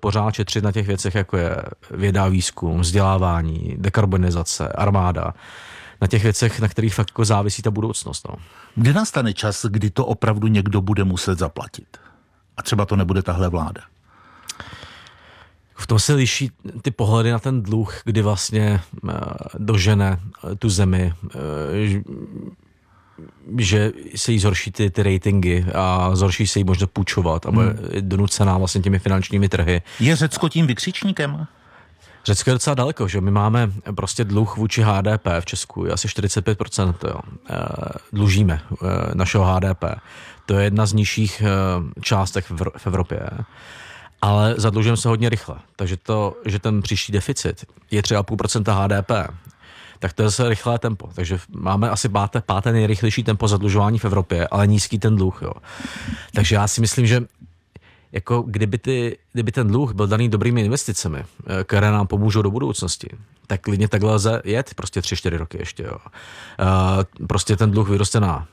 pořád šetřit na těch věcech, jako je věda, výzkum, vzdělávání, dekarbonizace, armáda, na těch věcech, na kterých fakt jako závisí ta budoucnost. No. Kdy nastane čas, kdy to opravdu někdo bude muset zaplatit? A třeba to nebude tahle vláda. V tom se liší ty pohledy na ten dluh, kdy vlastně dožene tu zemi, že se jí zhorší ty ratingy a zhorší se jí možnost půjčovat a bude donucená vlastně těmi finančními trhy. Je Řecko tím vykřičníkem? Řecko je docela daleko, že my máme prostě dluh vůči HDP v Česku, je asi 45%, jo. Dlužíme našeho HDP. To je jedna z nižších částek v Evropě. Ale zadlužujeme se hodně rychle. Takže to, že ten příští deficit je 3,5% HDP, tak to je zase rychlé tempo. Takže máme asi páté nejrychlejší tempo zadlužování v Evropě, ale nízký ten dluh. Jo. Takže já si myslím, že jako kdyby ten dluh byl daný dobrými investicemi, které nám pomůžou do budoucnosti, tak klidně takhle lze jet prostě 3-4 roky ještě. Jo. Prostě ten dluh vyroste na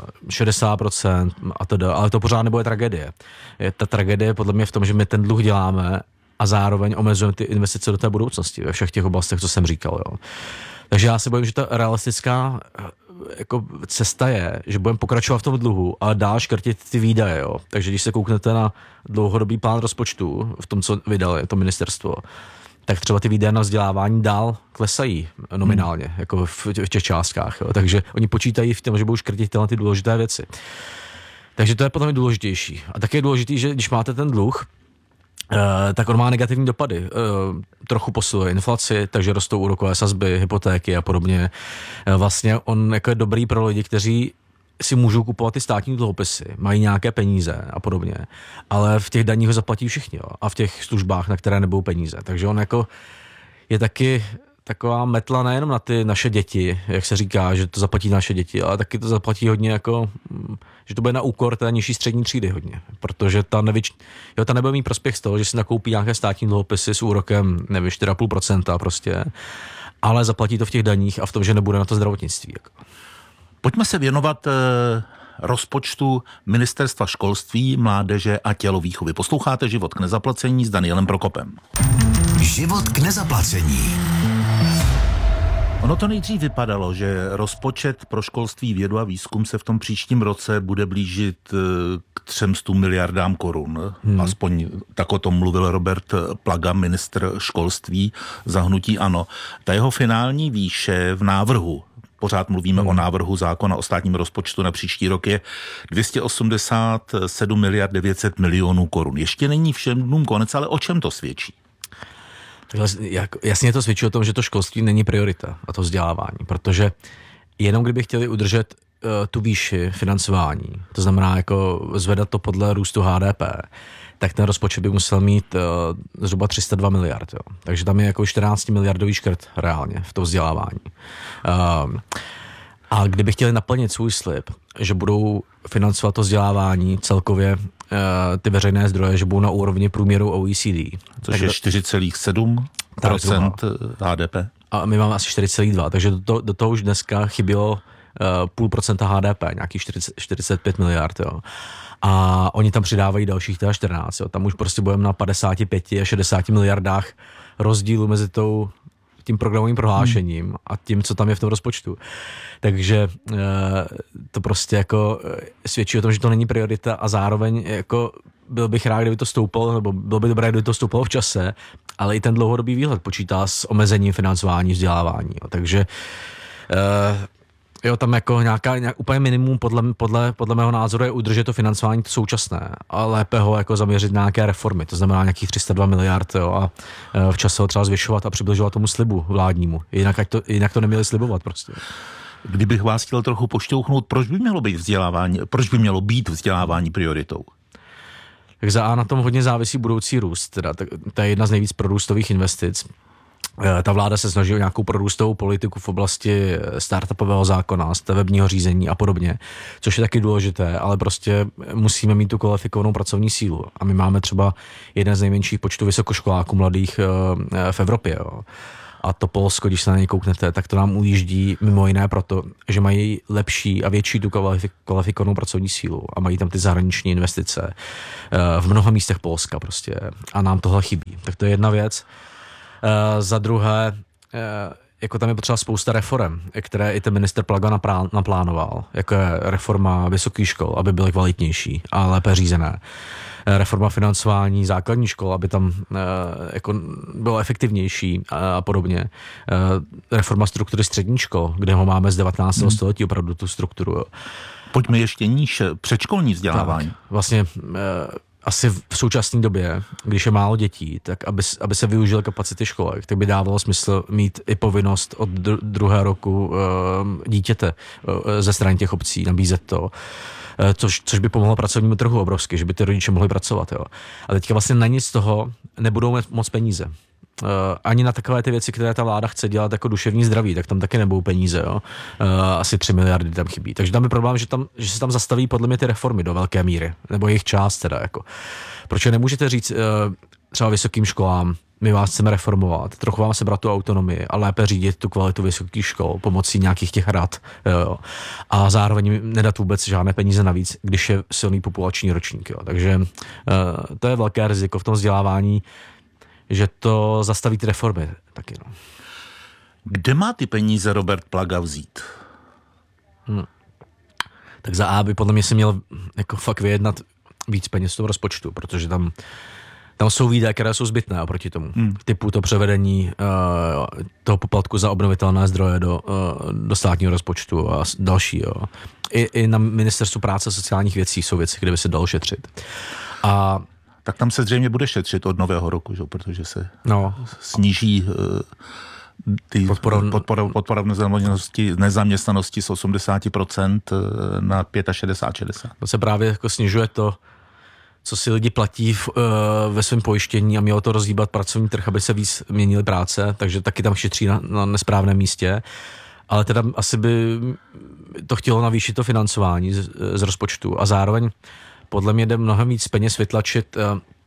60% a teda, ale to pořád nebude tragédie. Ta tragédie je podle mě v tom, že my ten dluh děláme a zároveň omezujeme ty investice do té budoucnosti ve všech těch oblastech, co jsem říkal. Jo. Takže já se bojím, že ta realistická jako cesta je, že budeme pokračovat v tom dluhu, ale dál škrtit ty výdaje. Jo. Takže když se kouknete na dlouhodobý plán rozpočtu, v tom, co vydali to ministerstvo, tak třeba ty výdaje na vzdělávání dál klesají nominálně, jako v těch částkách. Jo. Takže oni počítají v tom, že budou škrtit tyhle ty důležité věci. Takže to je potom důležitější. A také je důležitý, že když máte ten dluh, tak on má negativní dopady. Trochu posiluje inflaci, takže rostou úrokové sazby, hypotéky a podobně. Vlastně on jako je dobrý pro lidi, kteří si můžou kupovat ty státní dluhopisy, mají nějaké peníze a podobně, ale v těch daních ho zaplatí všichni, jo, a v těch službách, na které nebudou peníze. Takže on jako je taky taková metla nejenom na ty naše děti, jak se říká, že to zaplatí naše děti, ale taky to zaplatí hodně jako, že to bude na úkor té nižší střední třídy hodně, protože ta nebude mít prospěch z toho, že si nakoupí nějaké státní dluhopisy s úrokem, nevím, 4,5% prostě, ale zaplatí to v těch daních a v tom, že nebude na to zdravotnictví. Jako. Pojďme se věnovat rozpočtu Ministerstva školství, mládeže a tělovýchovy. Posloucháte Život k nezaplacení s Danielem Prokopem. Život k nezaplacení. Ono to nejdřív vypadalo, že rozpočet pro školství, vědu a výzkum se v tom příštím roce bude blížit k 300 miliardám korun. Aspoň tak o tom mluvil Robert Plaga, ministr školství za hnutí ANO. Ta jeho finální výše v návrhu, pořád mluvíme o návrhu zákona o státním rozpočtu na příští rok, je 287 miliard 900 milionů korun. Ještě není všem dnům konec, ale o čem to svědčí? Jasně to svědčí o tom, že to školství není priorita a to vzdělávání, protože jenom kdyby chtěli udržet tu výši financování, to znamená jako zvedat to podle růstu HDP, tak ten rozpočet by musel mít zhruba 302 miliard. Jo. Takže tam je jako 14 miliardový škrt reálně v tom vzdělávání. A kdyby chtěli naplnit svůj slib, že budou financovat to vzdělávání celkově ty veřejné zdroje, že budou na úrovni průměru OECD. Což je 4,7% HDP. A my máme asi 4,2, takže do toho už dneska chybělo 0,5% HDP, nějakých 45 miliard. Jo. A oni tam přidávají dalších teda 14. Jo. Tam už prostě budeme na 55 a 60 miliardách rozdílu mezi tím programovým prohlášením a tím, co tam je v tom rozpočtu. Takže to prostě jako svědčí o tom, že to není priorita a zároveň jako byl bych rád, kdyby to stoupalo, nebo bylo by dobré, kdyby to stoupalo v čase, ale i ten dlouhodobý výhled počítá s omezením financování vzdělávání. Jo. Takže jo, tam jako nějak úplně minimum podle mého názoru je udržet to financování to současné a lépe ho jako zaměřit na nějaké reformy, to znamená nějakých 302 miliard jo, a v čase ho třeba zvyšovat a přibližovat tomu slibu vládnímu. Jinak to neměli slibovat prostě. Kdybych vás chtěl trochu pošťouchnout, proč by mělo být vzdělávání prioritou? Tak na tom hodně závisí budoucí růst, teda to je jedna z nejvíc prorůstových investic. Ta vláda se snaží o nějakou prorůstovou politiku v oblasti startupového zákona, stavebního řízení a podobně, což je taky důležité, ale prostě musíme mít tu kvalifikovanou pracovní sílu. A my máme třeba jeden z nejmenších počtů vysokoškoláků mladých v Evropě. Jo. A to Polsko, když se na něj kouknete, tak to nám ujíždí mimo jiné proto, že mají lepší a větší tu kvalifikovanou pracovní sílu a mají tam ty zahraniční investice v mnoha místech Polska prostě a nám tohle chybí. Tak to je jedna věc. Za druhé, jako tam je potřeba spousta reforem, které i ten minister Plaga naplánoval, jako je reforma vysokých škol, aby byly kvalitnější a lépe řízené. Reforma financování základní škol, aby tam jako bylo efektivnější a podobně. Reforma struktury střední škol, kde ho máme z 19. století opravdu tu strukturu. Jo. Pojďme ještě níž, předškolní vzdělávání. Tak, vlastně asi v současné době, když je málo dětí, tak aby se využily kapacity školek, tak by dávalo smysl mít i povinnost od druhého roku dítěte ze strany těch obcí, nabízet to. Což by pomohlo pracovnímu trhu obrovsky, že by ty rodiče mohli pracovat. Jo. A teďka vlastně na nic z toho nebudou moc peníze. Ani na takové ty věci, které ta vláda chce dělat jako duševní zdraví, tak tam taky nebudou peníze. Jo. Asi 3 miliardy tam chybí. Takže tam je problém, že se tam zastaví podle mě ty reformy do velké míry. Nebo jejich část teda. Jako. Proč nemůžete říct třeba vysokým školám, my vás chceme reformovat, trochu vám sebrat tu autonomii a lépe řídit tu kvalitu vysokých škol pomocí nějakých těch rad. Jo. A zároveň nedat vůbec žádné peníze navíc, když je silný populační ročník. Jo. Takže to je velké riziko v tom vzdělávání, že to zastaví ty reformy taky. No. Kde má ty peníze Robert Plaga vzít? Tak za A by podle mě se měl jako fakt vyjednat víc peněz z toho rozpočtu, protože tam jsou výdaje, které jsou zbytné oproti tomu. Typu to převedení toho poplatku za obnovitelné zdroje do státního rozpočtu a další. Jo. I na ministerstvu práce a sociálních věcí jsou věci, kde by se dalo šetřit. Tak tam se zřejmě bude šetřit od nového roku, že? Protože se sníží ty podpora v nezaměstnanosti z 80% na 65-60. To se právě jako snižuje to, co si lidi platí ve svém pojištění a mělo to rozhýbat pracovní trh, aby se víc měnily práce, takže taky tam šetří na nesprávném místě. Ale teda asi by to chtělo navýšit to financování z rozpočtu a zároveň podle mě jde mnohem víc peněz vytlačit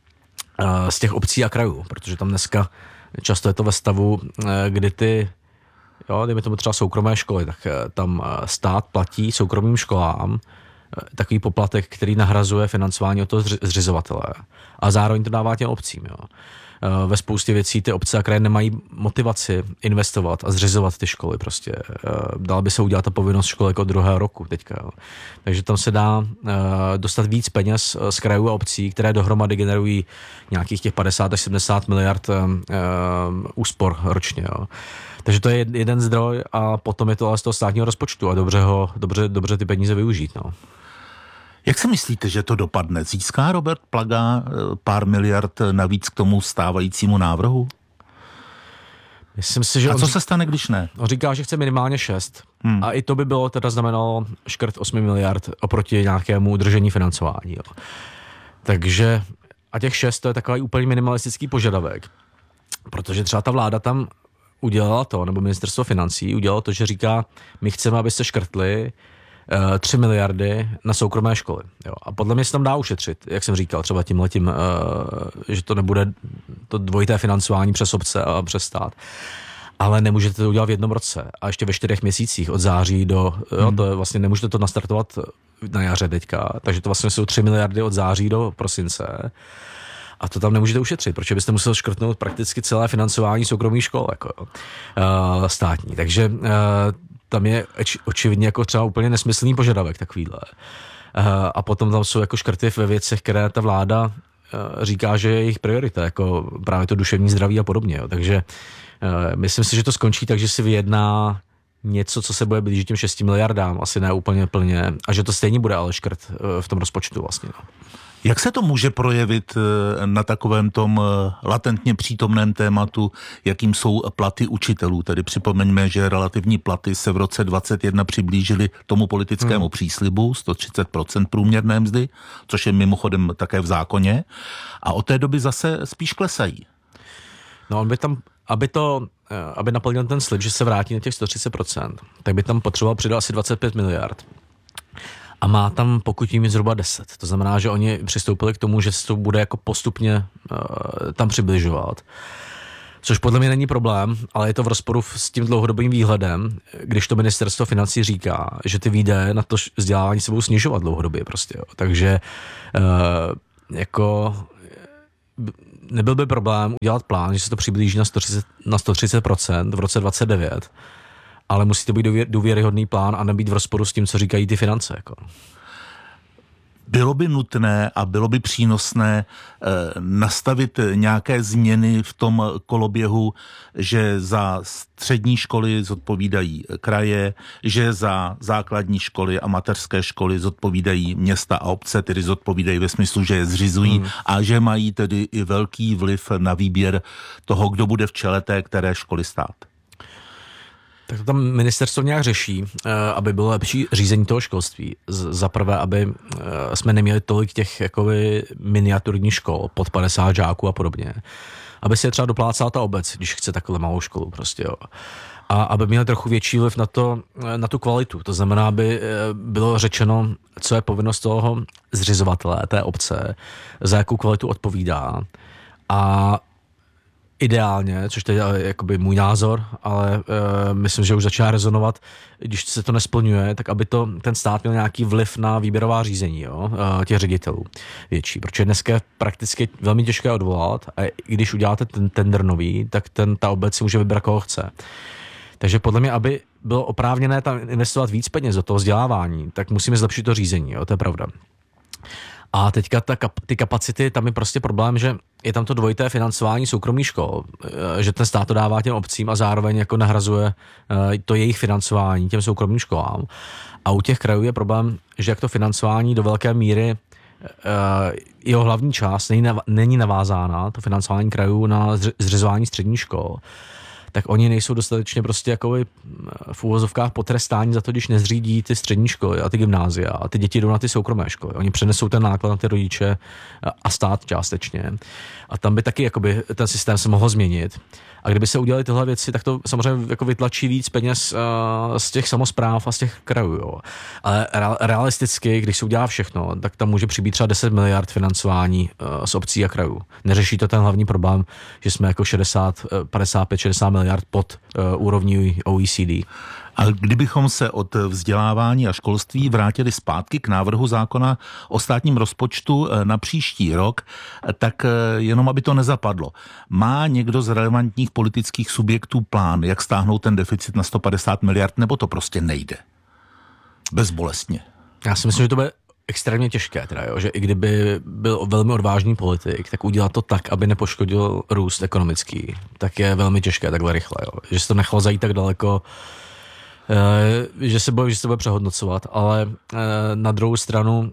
z těch obcí a krajů, protože tam dneska často je to ve stavu, kdy dejme tomu třeba soukromé školy, tak tam stát platí soukromým školám takový poplatek, který nahrazuje financování od toho zřizovatele a zároveň to dává těm obcím. Jo. Ve spoustě věcí ty obce a kraje nemají motivaci investovat a zřizovat ty školy prostě. Dala by se udělat ta povinnost školek od druhého roku teďka. Jo. Takže tam se dá dostat víc peněz z krajů a obcí, které dohromady generují nějakých těch 50 až 70 miliard úspor ročně. Jo. Takže to je jeden zdroj a potom je to ale z toho státního rozpočtu a dobře ty peníze využít. No. Jak si myslíte, že to dopadne? Získá Robert Plaga pár miliard navíc k tomu stávajícímu návrhu? Myslím si, že a co se stane, když ne? On říká, že chce minimálně 6. A i to by bylo teda znamenalo škrt 8 miliard oproti nějakému udržení financování. Jo. Takže a těch 6 to je takový úplně minimalistický požadavek. Protože třeba ta vláda tam udělala to, nebo ministerstvo financí udělalo to, že říká, my chceme, abyste škrtli 3 miliardy na soukromé školy. Jo. A podle mě se tam dá ušetřit, jak jsem říkal, třeba tímhletím, že to nebude to dvojité financování přes obce a přes stát. Ale nemůžete to udělat v jednom roce. A ještě ve 4 měsících od září to je vlastně nemůžete to nastartovat na jaře teďka. Takže to vlastně jsou 3 miliardy od září do prosince. A to tam nemůžete ušetřit, protože byste musel škrtnout prakticky celé financování soukromých škol, jako státní. Takže tam je očividně jako třeba úplně nesmyslný požadavek takovýhle. A potom tam jsou jako škrty ve věcech, které ta vláda říká, že je jejich priorita, jako právě to duševní zdraví a podobně. Jo. Takže myslím si, že to skončí tak, že si vyjedná něco, co se bude blížit těm 6 miliardám, asi ne úplně plně, a že to stejně bude ale škrt v tom rozpočtu vlastně. No. Jak se to může projevit na takovém tom latentně přítomném tématu, jakým jsou platy učitelů? Tedy připomeňme, že relativní platy se v roce 2021 přiblížily tomu politickému příslibu, 130% průměrné mzdy, což je mimochodem také v zákoně, a od té doby zase spíš klesají. No on by tam, aby naplnil ten slib, že se vrátí na těch 130%, tak by tam potřeboval přidat asi 25 miliard. A má tam pokud jim zhruba 10. To znamená, že oni přistoupili k tomu, že se to bude jako postupně tam přibližovat. Což podle mě není problém, ale je to v rozporu s tím dlouhodobým výhledem, když to ministerstvo financí říká, že ty výdaje na to vzdělávání se budou snižovat dlouhodobě prostě. Jo. Takže jako nebyl by problém udělat plán, že se to přiblíží na 130% v roce 2029, ale musí to být důvěryhodný plán a nebýt v rozporu s tím, co říkají ty finance. Jako. Bylo by nutné a bylo by přínosné nastavit nějaké změny v tom koloběhu, že za střední školy zodpovídají kraje, že za základní školy a mateřské školy zodpovídají města a obce, tedy zodpovídají ve smyslu, že je zřizují a že mají tedy i velký vliv na výběr toho, kdo bude v čele té které školy stát. Tak to tam ministerstvo nějak řeší, aby bylo lepší řízení toho školství. Za prvé, aby jsme neměli tolik těch jakoby miniaturních škol pod 50 žáků a podobně. Aby si je třeba doplácala ta obec, když chce takhle malou školu prostě, jo. A aby měli trochu větší vliv na tu kvalitu. To znamená, aby bylo řečeno, co je povinnost toho zřizovatele, té obce, za jakou kvalitu odpovídá. A ideálně, což to je jakoby můj názor, ale myslím, že už začíná rezonovat, když se to nesplňuje, tak aby ten stát měl nějaký vliv na výběrová řízení, jo, těch ředitelů větší, protože dneska je prakticky velmi těžké odvolat a i když uděláte ten tender nový, tak ta obec si může vybrat, koho chce. Takže podle mě, aby bylo oprávněné tam investovat víc peněz do toho vzdělávání, tak musíme zlepšit to řízení, jo, to je pravda. A teďka ty kapacity, tam je prostě problém, že je tam to dvojité financování soukromých škol, že ten stát to dává těm obcím a zároveň jako nahrazuje to jejich financování těm soukromým školám. A u těch krajů je problém, že jak to financování do velké míry jeho hlavní část není navázána, to financování krajů na zřizování středních škol, tak oni nejsou dostatečně prostě jakoby v úvozovkách potrestání za to, když nezřídí ty střední školy a ty gymnázia a ty děti jdou na ty soukromé školy. Oni přenesou ten náklad na ty rodiče a stát částečně. A tam by taky jakoby ten systém se mohl změnit. A kdyby se udělali tyhle věci, tak to samozřejmě jako vytlačí víc peněz z těch samospráv a z těch krajů. Jo. Ale realisticky, když se udělá všechno, tak tam může přibýt třeba 10 miliard financování z obcí a krajů. Neřeší to ten hlavní problém, že jsme jako 55-60 miliard pod úrovní OECD. A kdybychom se od vzdělávání a školství vrátili zpátky k návrhu zákona o státním rozpočtu na příští rok, tak jenom aby to nezapadlo. Má někdo z relevantních politických subjektů plán, jak stáhnout ten deficit na 150 miliard, nebo to prostě nejde? Bezbolestně. Já si myslím, že to bude extrémně těžké, teda, jo? Že i kdyby byl velmi odvážný politik, tak udělat to tak, aby nepoškodil růst ekonomický, tak je velmi těžké takhle rychle. Jo? Že se to nechalo zajít tak daleko, že se bude přehodnocovat, ale na druhou stranu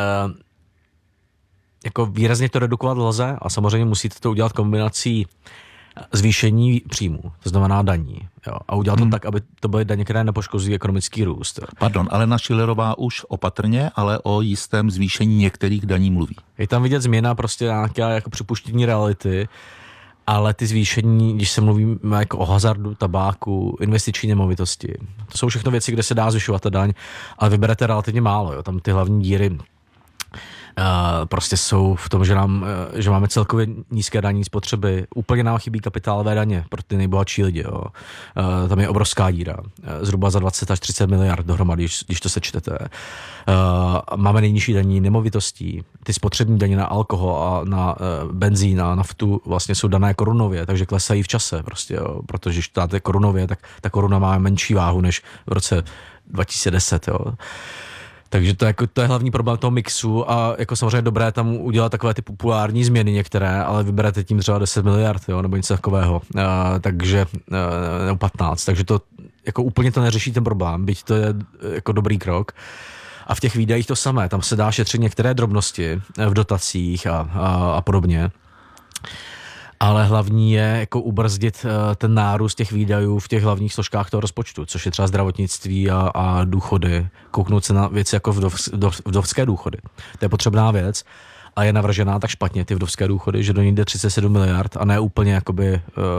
jako výrazně to redukovat lze a samozřejmě musíte to udělat kombinací zvýšení příjmů, to znamená daní. Jo, a udělat to tak, aby to byly daně, které nepoškozují ekonomický růst. Pardon, Alena Schillerová už opatrně, ale o jistém zvýšení některých daní mluví. Je tam vidět změna prostě nějaké jako připuštění reality, ale ty zvýšení, když se mluví jako o hazardu, tabáku, investiční nemovitosti, to jsou všechno věci, kde se dá zvyšovat ta daň, ale vyberete relativně málo. Jo. Tam ty hlavní díry prostě jsou v tom, že máme celkově nízké daní spotřeby. Úplně nám chybí kapitálové daně pro ty nejbohatší lidi. Jo. Tam je obrovská díra. Zhruba za 20 až 30 miliard dohromady, když to sečtete. Máme nejnižší daní nemovitostí. Ty spotřební daně na alkohol a na benzín a naftu vlastně jsou dané korunově, takže klesají v čase. Prostě, jo. Protože když to dáte korunově, tak ta koruna má menší váhu než v roce 2010. Jo. Takže to je hlavní problém toho mixu a jako samozřejmě dobré tam udělat takové ty populární změny některé, ale vyberete tím třeba 10 miliard, jo, nebo něco takového, takže nebo 15, takže to jako úplně to neřeší ten problém, byť to je jako dobrý krok. A v těch výdajích to samé, tam se dá šetřit některé drobnosti v dotacích a podobně. Ale hlavní je jako ubrzdit ten nárůst těch výdajů v těch hlavních složkách toho rozpočtu, což je třeba zdravotnictví a důchody. Kouknout se na věci jako vdovské důchody. To je potřebná věc a je navržená tak špatně ty vdovské důchody, že do ní jde 37 miliard a ne úplně jakoby,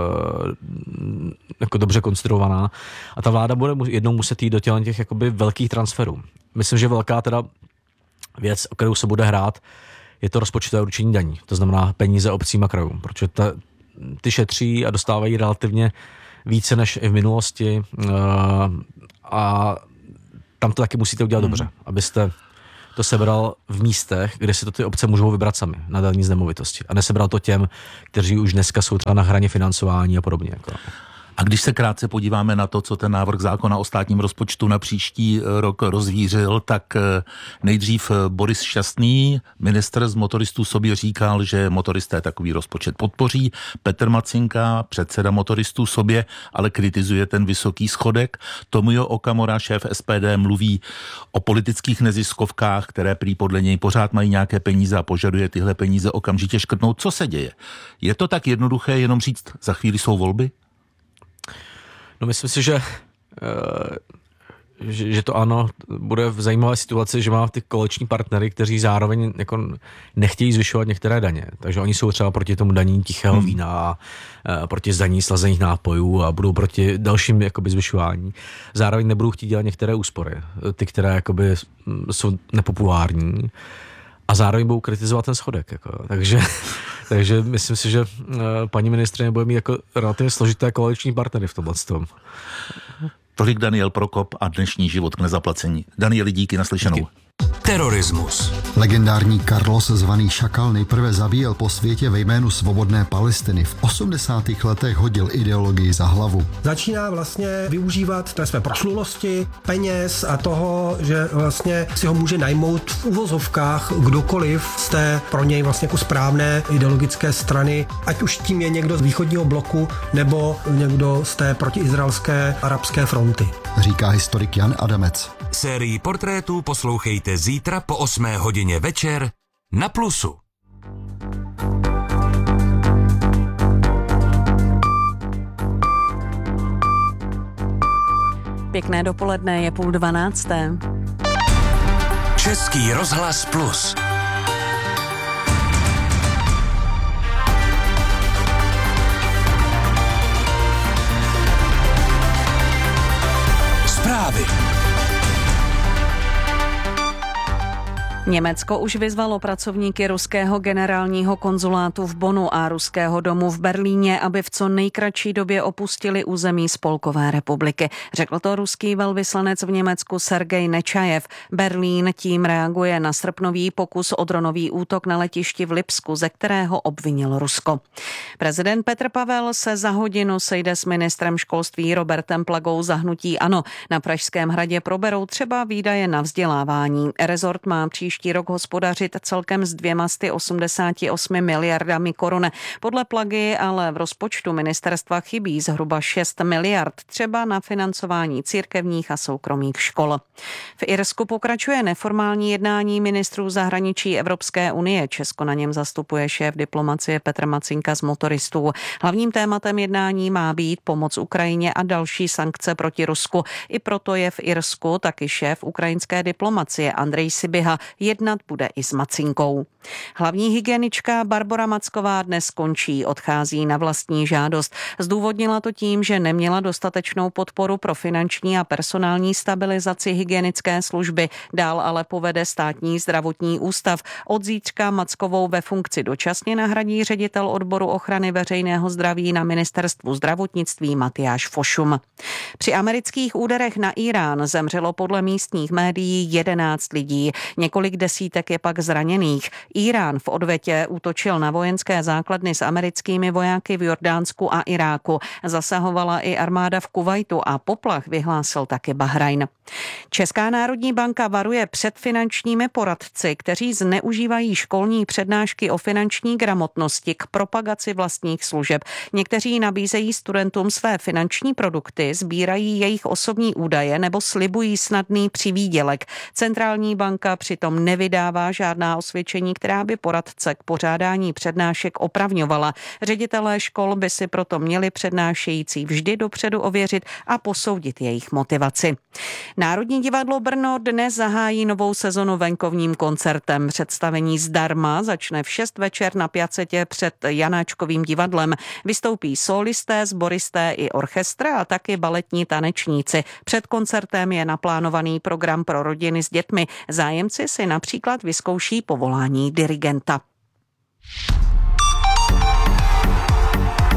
jako dobře konstruovaná. A ta vláda bude jednou muset jít do těch jakoby velkých transferů. Myslím, že velká teda věc, o kterou se bude hrát, je to rozpočtové určení daní, to znamená peníze obcím a krajům, protože ty šetří a dostávají relativně více než i v minulosti a tam to taky musíte udělat dobře, abyste to sebral v místech, kde si to ty obce můžou vybrat sami na daní z nemovitosti a nesebral to těm, kteří už dneska jsou třeba na hraně financování a podobně. Jako. A když se krátce podíváme na to, co ten návrh zákona o státním rozpočtu na příští rok rozvířil, tak nejdřív Boris Šťastný, ministr z motoristů, sobě říkal, že motoristé takový rozpočet podpoří. Petr Macinka, předseda motoristů, sobě ale kritizuje ten vysoký schodek. Tomio Okamura, šéf SPD, mluví o politických neziskovkách, které prý podle něj pořád mají nějaké peníze a požaduje tyhle peníze okamžitě škrtnout. Co se děje? Je to tak jednoduché jenom říct, za chvíli jsou volby? No myslím si, že to ano, bude v zajímavé situaci, že má ty koaliční partnery, kteří zároveň jako nechtějí zvyšovat některé daně. Takže oni jsou třeba proti tomu daní tichého vína a proti zdaní slazených nápojů a budou proti dalším jakoby zvyšování. Zároveň nebudou chtít dělat některé úspory, ty, které jakoby jsou nepopulární. A zároveň budou kritizovat ten schodek. Jako. Takže myslím si, že paní ministryně bude mít jako relativně složité koaliční partnery v tomhle tom. Tolik Daniel Prokop a dnešní Život k nezaplacení. Danieli, díky, naslyšenou. Díky. Terorismus. Legendární Carlos zvaný Šakal nejprve zabíjel po světě ve jménu svobodné Palestiny. V 80. letech hodil ideologii za hlavu. Začíná vlastně využívat té své proslulosti, peněz a toho, že vlastně si ho může najmout v uvozovkách kdokoliv z té pro něj vlastně jako správné ideologické strany, ať už tím je někdo z východního bloku nebo někdo z té protiizraelské arabské fronty. Říká historik Jan Adamec. Sérii portrétů poslouchejte zítra po 8 hodině večer na Plusu. Pěkné dopoledne, je 11:30. Český rozhlas Plus. Zprávy. Německo už vyzvalo pracovníky ruského generálního konzulátu v Bonnu a ruského domu v Berlíně, aby v co nejkratší době opustili území Spolkové republiky. Řekl to ruský velvyslanec v Německu Sergej Nečajev. Berlín tím reaguje na srpnový pokus o dronový útok na letišti v Lipsku, ze kterého obvinil Rusko. Prezident Petr Pavel se za hodinu sejde s ministrem školství Robertem Plagou za hnutí ANO. Na Pražském hradě proberou třeba výdaje na vzdělávání. Rezort má příští rok hospodařit celkem s 288 miliardami korun. Podle Plagy ale v rozpočtu ministerstva chybí zhruba 6 miliard, třeba na financování církevních a soukromých škol. V Irsku pokračuje neformální jednání ministrů zahraničí Evropské unie. Česko na něm zastupuje šéf diplomacie Petr Macinka z motoristů. Hlavním tématem jednání má být pomoc Ukrajině a další sankce proti Rusku. I proto je v Irsku taky šéf ukrajinské diplomacie Andrej Sibiha. Jednat bude i s Macinkou. Hlavní hygienička Barbora Macková dnes končí, odchází na vlastní žádost. Zdůvodnila to tím, že neměla dostatečnou podporu pro finanční a personální stabilizaci hygienické služby. Dál ale povede státní zdravotní ústav. Od zítřka Mackovou ve funkci dočasně nahradí ředitel odboru ochrany veřejného zdraví na ministerstvu zdravotnictví Matyáš Fošum. Při amerických úderech na Irán zemřelo podle místních médií 11 lidí. Několik desítek je pak zraněných. Irán v odvetě útočil na vojenské základny s americkými vojáky v Jordánsku a Iráku. Zasahovala i armáda v Kuvajtu a poplach vyhlásil taky Bahrajn. Česká národní banka varuje před finančními poradci, kteří zneužívají školní přednášky o finanční gramotnosti k propagaci vlastních služeb. Někteří nabízejí studentům své finanční produkty, sbírají jejich osobní údaje nebo slibují snadný přivýdělek. Centrální banka přitom nevydává žádná osvědčení, která by poradce k pořádání přednášek opravňovala. Ředitelé škol by si proto měli přednášející vždy dopředu ověřit a posoudit jejich motivaci. Národní divadlo Brno dnes zahájí novou sezonu venkovním koncertem. Představení zdarma začne v 6 večer na Piacetě před Janáčkovým divadlem. Vystoupí sólisté, sboristé i orchestr a taky baletní tanečníci. Před koncertem je naplánovaný program pro rodiny s dětmi. Zájemci si například vyzkouší povolání dirigenta.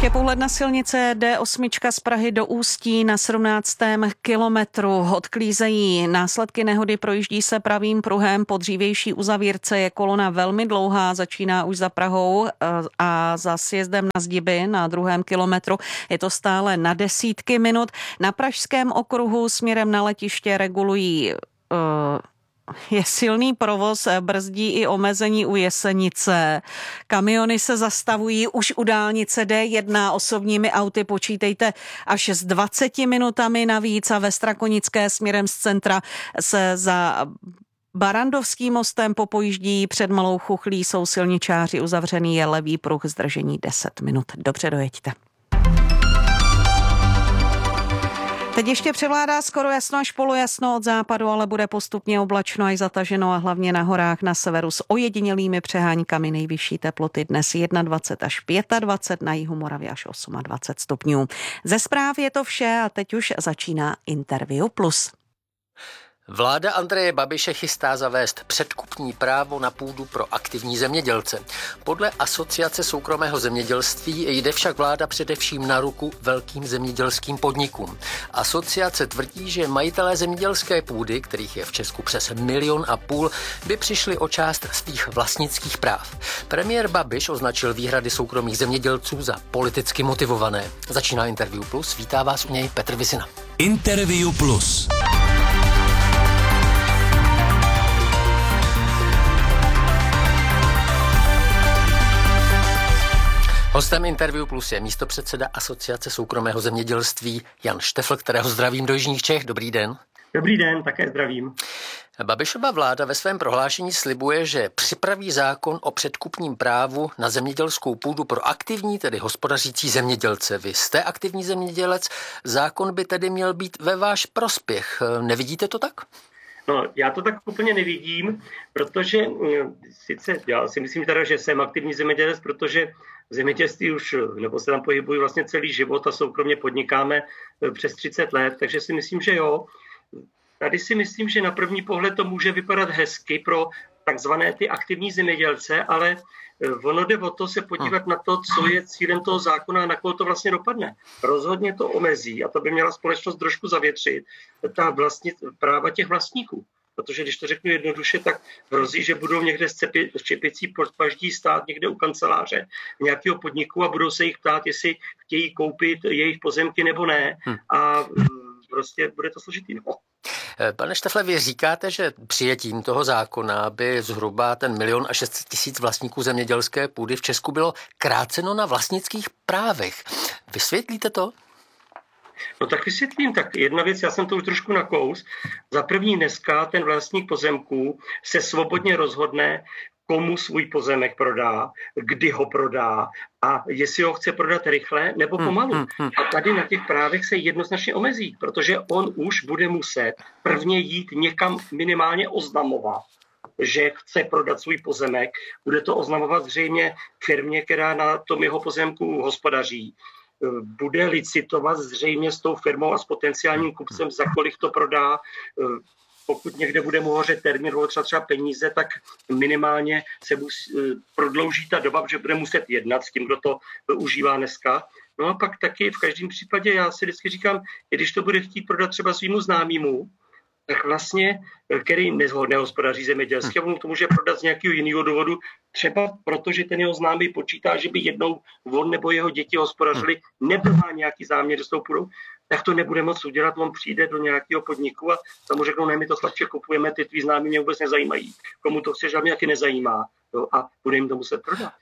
Ještě pohled na silnice D8 z Prahy do Ústí na 17. kilometru. Odklízejí následky nehody, projíždí se pravým pruhem. Po dřívější uzavírce je kolona velmi dlouhá, začíná už za Prahou a za sjezdem na Zdiby na 2. kilometru je to stále na desítky minut. Na pražském okruhu směrem na letiště regulují je silný provoz, brzdí i omezení u Jesenice. Kamiony se zastavují už u dálnice D1 osobními auty, počítejte až s 20 minutami navíc a ve Strakonické směrem z centra se za Barandovským mostem popojíždí, před Malou Chuchlí jsou silničáři, uzavřený je levý pruh, zdržení 10 minut. Dobře, dojeďte. Teď ještě převládá skoro jasno až polojasno od západu, ale bude postupně oblačno až zataženo a hlavně na horách na severu s ojedinělými přeháňkami. Nejvyšší teploty dnes 21 až 25, na jihu Moravy až 28 stupňů. Ze zpráv je to vše a teď už začíná Interview Plus. Vláda Andreje Babiše chystá zavést předkupní právo na půdu pro aktivní zemědělce. Podle Asociace soukromého zemědělství jde však vláda především na ruku velkým zemědělským podnikům. Asociace tvrdí, že majitelé zemědělské půdy, kterých je v Česku přes 1,5 milionu, by přišli o část svých vlastnických práv. Premiér Babiš označil výhrady soukromých zemědělců za politicky motivované. Začíná Interview Plus, vítá vás u něj Petr Visina. Interview Plus. Hostem Interview Plus je místopředseda Asociace soukromého zemědělství Jan Štefl, kterého zdravím do jižních Čech. Dobrý den. Dobrý den, také zdravím. Babišova vláda ve svém prohlášení slibuje, že připraví zákon o předkupním právu na zemědělskou půdu pro aktivní, tedy hospodařící zemědělce. Vy jste aktivní zemědělec, zákon by tedy měl být ve váš prospěch. Nevidíte to tak? No, já to tak úplně nevidím, protože sice já si myslím teda, že jsem aktivní zemědělec, protože v zemědělství už, nebo se tam pohybuji vlastně celý život a soukromně podnikáme přes 30 let, takže si myslím, že jo. Tady si myslím, že na první pohled to může vypadat hezky pro takzvané ty aktivní zemědělce, ale ono jde o to se podívat na to, co je cílem toho zákona a na koho to vlastně dopadne. Rozhodně to omezí a to by měla společnost trošku zavětřit, ta práva těch vlastníků. Protože když to řeknu jednoduše, tak hrozí, že budou někde čepicí podpaždí stát někde u kanceláře nějakého podniku a budou se jich ptát, jestli chtějí koupit jejich pozemky nebo ne. A prostě bude to složitý. No. Pane Štefle, vy říkáte, že přijetím toho zákona by zhruba ten 1 600 000 vlastníků zemědělské půdy v Česku bylo kráceno na vlastnických právech. Vysvětlíte to? No tak vysvětlím. Tak jedna věc, já jsem to už trošku nakous. Za první dneska ten vlastník pozemků se svobodně rozhodne, komu svůj pozemek prodá, kdy ho prodá a jestli ho chce prodat rychle nebo pomalu. A tady na těch právech se jednoznačně omezí, protože on už bude muset prvně jít někam minimálně oznamovat, že chce prodat svůj pozemek. Bude to oznamovat zřejmě firmě, která na tom jeho pozemku hospodaří. Bude licitovat zřejmě s tou firmou a s potenciálním kupcem, za kolik to prodá. Pokud někde bude mu hořet termín, třeba peníze, tak minimálně se prodlouží ta doba, že bude muset jednat s tím, kdo to užívá dneska. No a pak taky v každém případě, já si vždycky říkám, i když to bude chtít prodat třeba svýmu známému, tak vlastně, který nehospodaří zemědělský, a on to může prodat z nějakého jiného důvodu, třeba protože ten jeho známý počítá, že by jednou on nebo jeho děti hospodařili, nebo má nějaký záměr, že s tou půjdou, tak to nebude moc udělat, on přijde do nějakého podniku a tam mu řeknou, ne, my to slabše kupujeme, ty tvý známí mě vůbec nezajímají. Komu to chceš, a mě taky nezajímá. Jo, a bude jim to muset prodat.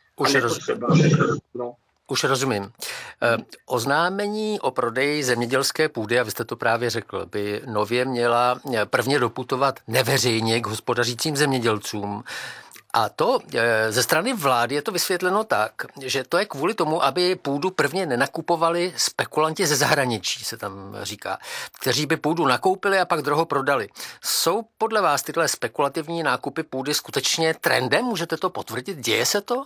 Už rozumím. Oznámení o prodeji zemědělské půdy, a vy jste to právě řekl, by nově měla prvně doputovat neveřejně k hospodařícím zemědělcům. A to ze strany vlády je to vysvětleno tak, že to je kvůli tomu, aby půdu prvně nenakupovali spekulanti ze zahraničí, se tam říká, kteří by půdu nakoupili a pak droho prodali. Jsou podle vás tyhle spekulativní nákupy půdy skutečně trendem? Můžete to potvrdit? Děje se to?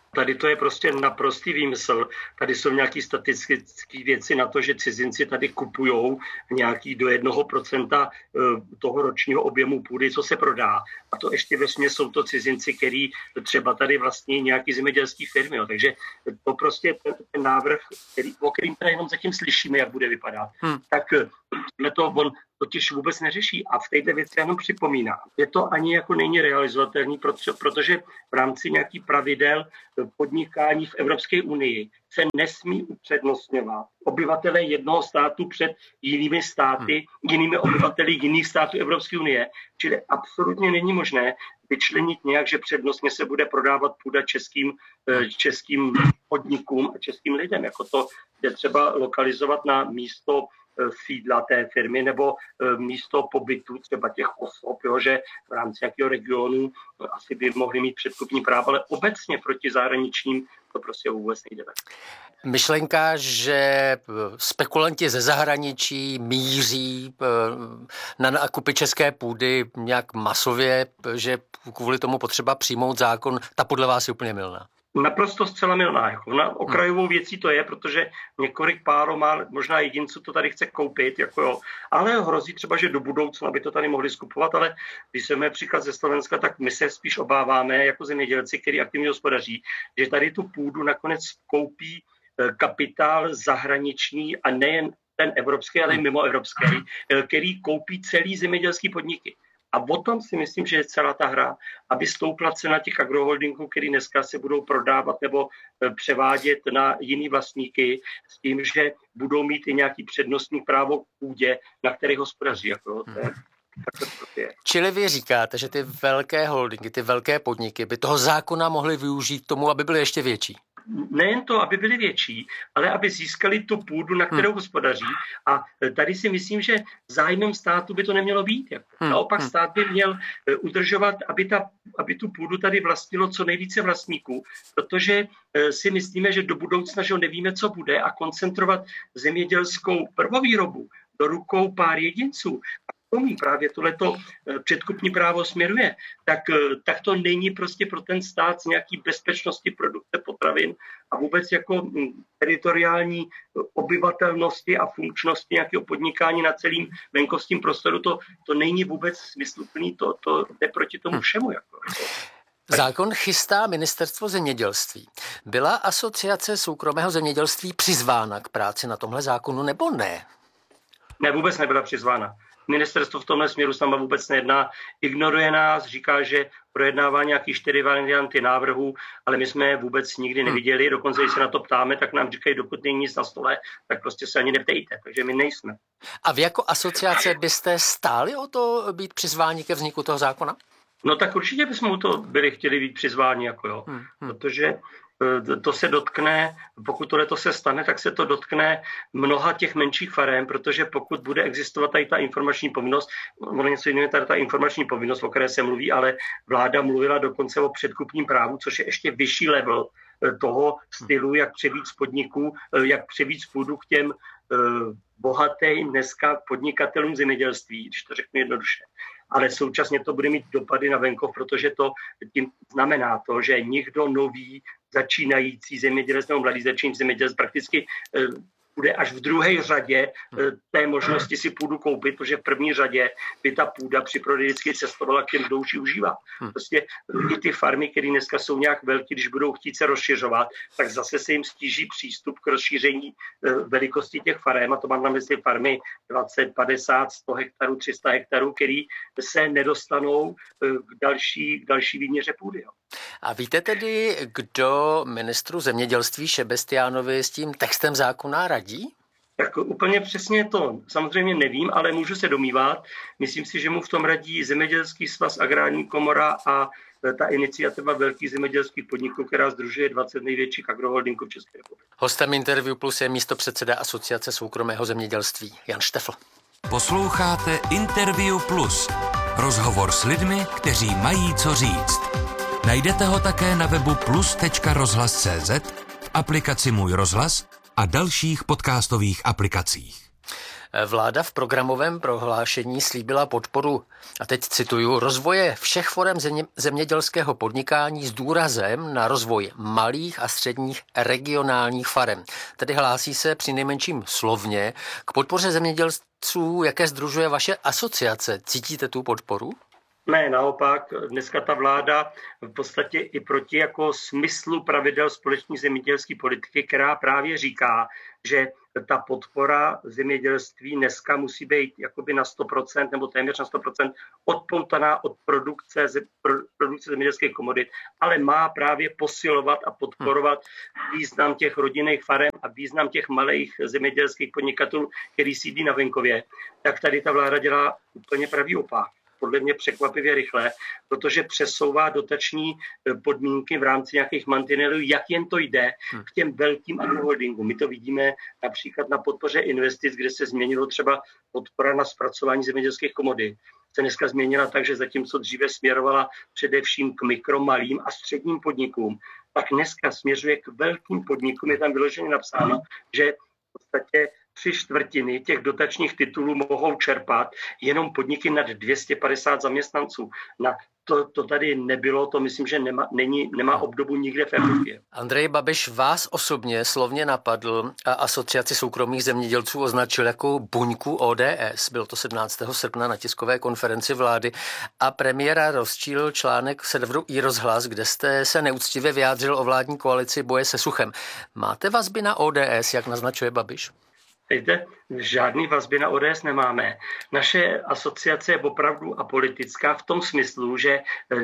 Tady to je prostě naprostý výmysl. Tady jsou nějaké statistické věci na to, že cizinci tady kupujou nějaký do 1% toho ročního objemu půdy, co se prodá. A to ještě vesměs jsou to cizinci, který třeba tady vlastní nějaký zemědělský firmy. Jo. Takže to prostě ten návrh, o kterým tady jenom zatím slyšíme, jak bude vypadat, tak on totiž vůbec neřeší. A v této věci jenom připomíná. Je to ani jako není realizovatelný, protože v rámci nějakých pravidel podnikání v Evropské unii se nesmí upřednostňovat obyvatelé jednoho státu před jinými státy, jinými obyvateli jiných států Evropské unie. Čili absolutně není možné vyčlenit nějak, že přednostně se bude prodávat půda českým podnikům a českým lidem. Jako to je třeba lokalizovat na místo sídla té firmy nebo místo pobytu třeba těch osob, že v rámci nějakého regionu asi by mohli mít předkupní právo, ale obecně proti zahraničním to prostě vůbec nejde. Myšlenka, že spekulanti ze zahraničí míří na nákupy české půdy nějak masově, že kvůli tomu potřeba přijmout zákon, ta podle vás je úplně mylná. Naprosto zcela mylná. Jako na okrajovou věcí to je, protože několik párů má, možná jedinců to tady chce koupit, ale hrozí třeba, že do budoucna by to tady mohli skupovat, ale když se máme příklad ze Slovenska, tak my se spíš obáváme jako zemědělci, který aktivně hospodaří, že tady tu půdu nakonec koupí kapitál zahraniční a nejen ten evropský, ale i mimoevropský, který koupí celý zemědělský podniky. A o tom si myslím, že je celá ta hra, aby stoupla cena těch agroholdingů, který dneska se budou prodávat nebo převádět na jiný vlastníky s tím, že budou mít i nějaký přednostní právo k půdě, na který hospodaří. Čili vy říkáte, že ty velké holdingy, ty velké podniky by toho zákona mohly využít tomu, aby byly ještě větší? Nejen to, aby byly větší, ale aby získali tu půdu, na kterou hospodaří. A tady si myslím, že zájmem státu by to nemělo být. Naopak stát by měl udržovat, aby tu půdu tady vlastnilo co nejvíce vlastníků, protože si myslíme, že do budoucna, že nevíme, co bude, a koncentrovat zemědělskou prvovýrobu do rukou pár jedinců, právě tohleto předkupní právo směruje, tak to není prostě pro ten stát z nějaký bezpečnosti produkce potravin a vůbec jako teritoriální obyvatelnosti a funkčnosti nějakého podnikání na celým venkovském prostoru. To není vůbec smysluplný, to jde proti tomu všemu. Zákon chystá ministerstvo zemědělství. Byla asociace soukromého zemědělství přizvána k práci na tomhle zákonu nebo ne? Ne, vůbec nebyla přizvána. Ministerstvo v tomhle směru s náma vůbec nejedná, ignoruje nás, říká, že projednává nějaký 4 varianty návrhů, ale my jsme je vůbec nikdy neviděli, dokonce když se na to ptáme, tak nám říkají, dokud není nic na stole, tak prostě se ani neptejte, takže my nejsme. A vy jako asociace byste stáli o to být přizváni ke vzniku toho zákona? No tak určitě bychom o to chtěli být přizváni, protože to se dotkne, pokud tohleto se stane, tak se to dotkne mnoha těch menších farem, protože pokud bude existovat tady ta informační povinnost, ono něco jiného je tady ta informační povinnost, o které se mluví, ale vláda mluvila dokonce o předkupním právu, což je ještě vyšší level toho stylu, jak převíc podniků, jak převíc půdu k těm bohatým dneska podnikatelům zemědělství, když to řeknu jednoduše. Ale současně to bude mít dopady na venkov, protože to tím znamená to, že nikdo nový začínající zemědělec nebo mladý začínající zemědělec prakticky bude až v druhé řadě té možnosti si půdu koupit, protože v první řadě by ta půda při prodeji vždycky cestovala k těm, kdo už ji užívá. Prostě i ty farmy, které dneska jsou nějak velké, když budou chtít se rozšiřovat, tak zase se jim stíží přístup k rozšíření velikosti těch farem, a to mám na mysli farmy 20, 50, 100 hektarů, 300 hektarů, který se nedostanou k další výměře půdy. Jo. A víte tedy, kdo ministru zemědělství Šebestiánovi s tím textem zákona radí? Tak úplně přesně to samozřejmě nevím, ale můžu se domývat. Myslím si, že mu v tom radí Zemědělský svaz, Agrární komora a ta iniciativa velkých zemědělských podniků, která sdružuje 20 největších agroholdingů v České republice. Hostem Interview Plus je místopředseda Asociace soukromého zemědělství Jan Štefl. Posloucháte Interview Plus. Rozhovor s lidmi, kteří mají co říct. Najdete ho také na webu plus.rozhlas.cz, v aplikaci Můj rozhlas a dalších podcastových aplikacích. Vláda v programovém prohlášení slíbila podporu, a teď cituju, rozvoje všech forem zemědělského podnikání s důrazem na rozvoj malých a středních regionálních farem. Tedy hlásí se přinejmenším slovně k podpoře zemědělců, jaké sdružuje vaše asociace. Cítíte tu podporu? Ne, naopak, dneska ta vláda v podstatě i proti jako smyslu pravidel společné zemědělské politiky, která právě říká, že ta podpora zemědělství dneska musí být jakoby na 100% nebo téměř na 100% odpoutaná od produkce zemědělských komodit, ale má právě posilovat a podporovat význam těch rodinných farem a význam těch malých zemědělských podnikatelů, který sídlí na venkově. Tak tady ta vláda dělá úplně pravý opak. Podle mě překvapivě rychle, protože přesouvá dotační podmínky v rámci nějakých mantinelů, jak jen to jde, k těm velkým agroholdingům. My to vidíme například na podpoře investic, kde se změnilo třeba podpora na zpracování zemědělských komodit. Se dneska změnila tak, že zatímco dříve směrovala především k mikro, malým a středním podnikům, tak dneska směřuje k velkým podnikům. Je tam vyloženě napsáno, že v podstatě 3/4 těch dotačních titulů mohou čerpat jenom podniky nad 250 zaměstnanců. To tady nebylo, to myslím, že nemá obdobu nikde v Evropě. Andrej Babiš vás osobně slovně napadl a Asociaci soukromých zemědělců označil jako buňku ODS. Bylo to 17. srpna na tiskové konferenci vlády a premiéra rozčílil článek serveru iRozhlas, kde jste se neúctivě vyjádřil o vládní koalici boje se suchem. Máte vazby na ODS, jak naznačuje Babiš? Víte, žádný vazby na ODS nemáme. Naše asociace je opravdu apolitická v tom smyslu, že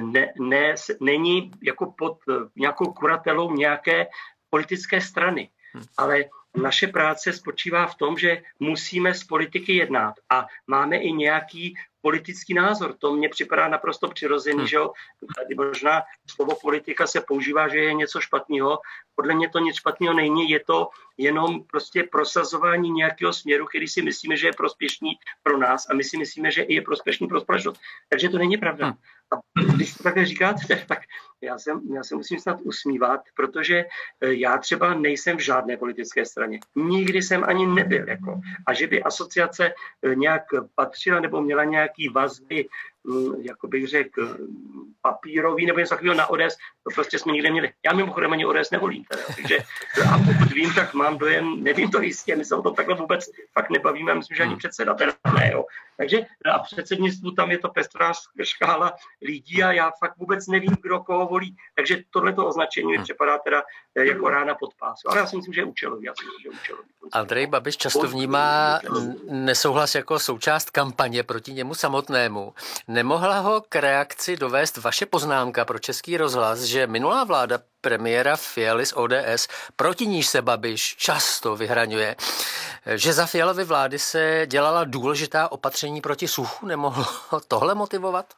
není jako pod nějakou kuratelou nějaké politické strany. Ale naše práce spočívá v tom, že musíme z politiky jednat a máme i nějaký politický názor. To mně připadá naprosto přirozený, že jo? Tady možná slovo politika se používá, že je něco špatného. Podle mě to nic špatného není, je to jenom prostě prosazování nějakého směru, který si myslíme, že je prospěšný pro nás a my si myslíme, že je prospěšný pro společnost. Takže to není pravda. A když to takhle říkáte, tak já se musím snad usmívat, protože já třeba nejsem v žádné politické straně. Nikdy jsem ani nebyl. A že by asociace nějak patřila nebo měla nějaký vazby, jako bych řekl, papírový nebo něco takového na ODS, to prostě jsme nikde měli. Já mimochodem ani ODS nevolím. Takže, a pokud vím, tak mám dojem, nevím to jistě, my se o tom takhle vůbec fakt nebavíme, myslím, že ani předseda teda ne, jo. Takže a předsednictvu tam je to pestrá škála lidí a já fakt vůbec nevím, kdo koho volí. Takže tohleto označení mi připadá teda jako rána pod pás. Ale já si myslím, že je účelový. Andrej Babiš často vnímá nesouhlas jako součást kampaně proti němu samotnému. Nemohla ho k reakci dovést vaše poznámka pro Český rozhlas, že minulá vláda premiéra Fialy z ODS, proti níž se Babiš často vyhraňuje, že za Fialovy vlády se dělala důležitá opatření proti suchu? Nemohlo tohle motivovat?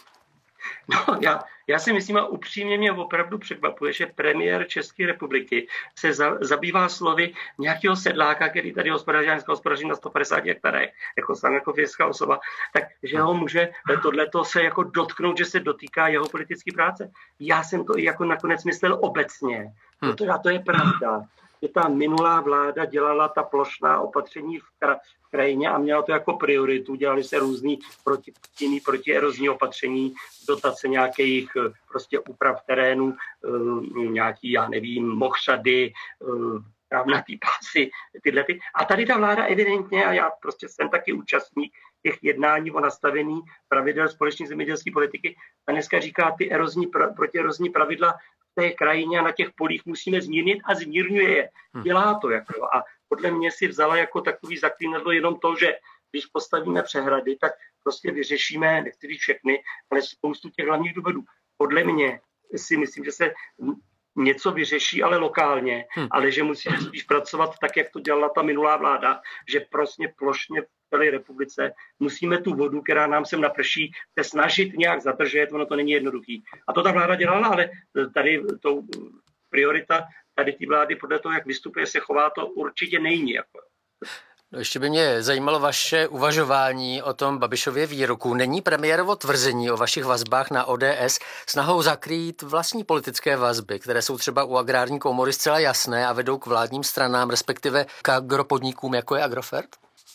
No, já si myslím, a upřímně mě opravdu překvapuje, že premiér České republiky se zabývá slovy nějakého sedláka, který tady hospodaří na 150 hektarech, jako sám jako fyzická osoba, takže ho může tohleto se jako dotknout, že se dotýká jeho politické práce. Já jsem to i jako nakonec myslel obecně, protože to je pravda, že ta minulá vláda dělala ta plošná opatření v krajině a měla to jako prioritu. Dělali se různý protierozní opatření, dotace nějakých prostě úprav terénu, nějaký, já nevím, mokřady, travnatý pásy, tyhle. A tady ta vláda evidentně, a já prostě jsem taky účastník těch jednání o nastavení pravidel společné zemědělské politiky, a dneska říká, ty protierozní pravidla v té krajině a na těch polích musíme zmírnit a zmírňuje je. Dělá to. A podle mě si vzala jako takový zaklínadlo jenom to, že když postavíme přehrady, tak prostě vyřešíme, nechci říct všechny, ale spoustu těch hlavních důvodů. Podle mě si myslím, že se něco vyřeší, ale lokálně, ale že musíme spíš pracovat tak, jak to dělala ta minulá vláda, že prostě plošně v celé republice musíme tu vodu, která nám sem naprší, se snažit nějak zadržet, ono to není jednoduchý. A to ta vláda dělala, ale tady to priorita tady ty vlády podle toho, jak vystupuje, se chová, to určitě není. No ještě by mě zajímalo vaše uvažování o tom Babišově výroku. Není premiérovo tvrzení o vašich vazbách na ODS snahou zakrýt vlastní politické vazby, které jsou třeba u agrární komory zcela jasné a vedou k vládním stranám, respektive k agropodnikům, jako je Agrofert?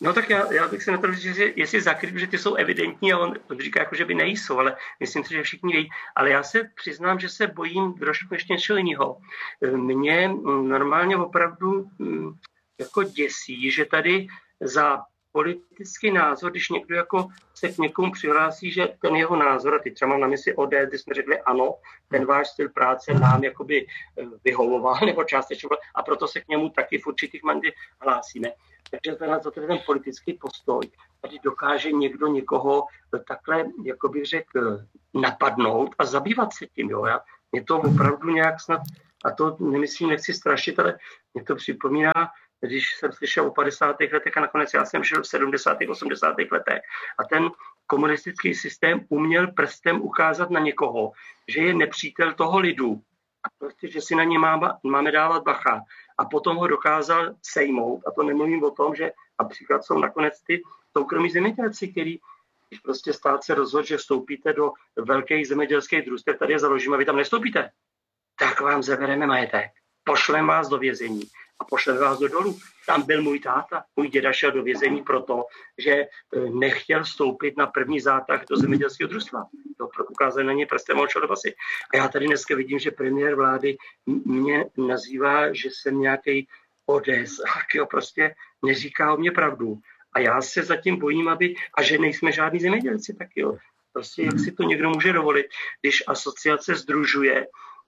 No tak já bych se na to říct, že jestli zakryt, že ty jsou evidentní a on říká, jako, že by nejsou, ale myslím si, že všichni vědí. Ale já se přiznám, že se bojím trošku ještě něčeho jiného. Mě normálně opravdu jako děsí, že tady za politický názor, když někdo jako se k někomu přihlásí, že ten jeho názor, a ty třeba mám na mysli ODS, kdy jsme řekli ano, ten váš styl práce nám jakoby vyhovoval nebo částečně, a proto se k němu taky v určitých mandě hlásíme. Takže ten politický postoj, tady dokáže někdo někoho takhle, jako bych řekl, napadnout a zabývat se tím. Jo? Mě to opravdu nějak snad, a to nemyslím, nechci strašit, ale mě to připomíná, když jsem slyšel o 50. letech a nakonec já jsem šel v 70. 80. letech a ten komunistický systém uměl prstem ukázat na někoho, že je nepřítel toho lidu a prostě, že si na ně máme dávat bacha a potom ho dokázal sejmout a to nemluvím o tom, že například jsou nakonec ty soukromí zemědělci, který když prostě stát se rozhodl, že vstoupíte do velkých zemědělských družstev, tady je založíme a vy tam nestoupíte, tak vám zabereme majetek, pošleme vás do vězení a pošleme vás do dolu. Tam byl můj táta. Můj děda šel do vězení proto, že nechtěl vstoupit na první zátah do zemědělského družstva. To ukázali na něj prstem a šel do basy. A já tady dneska vidím, že premiér vlády mě nazývá, že jsem nějaký ODS. Tak jo, prostě neříká o mě pravdu. A já se zatím bojím, a že nejsme žádní zemědělci, tak jo. Prostě jak si to někdo může dovolit, když asociace sdružuje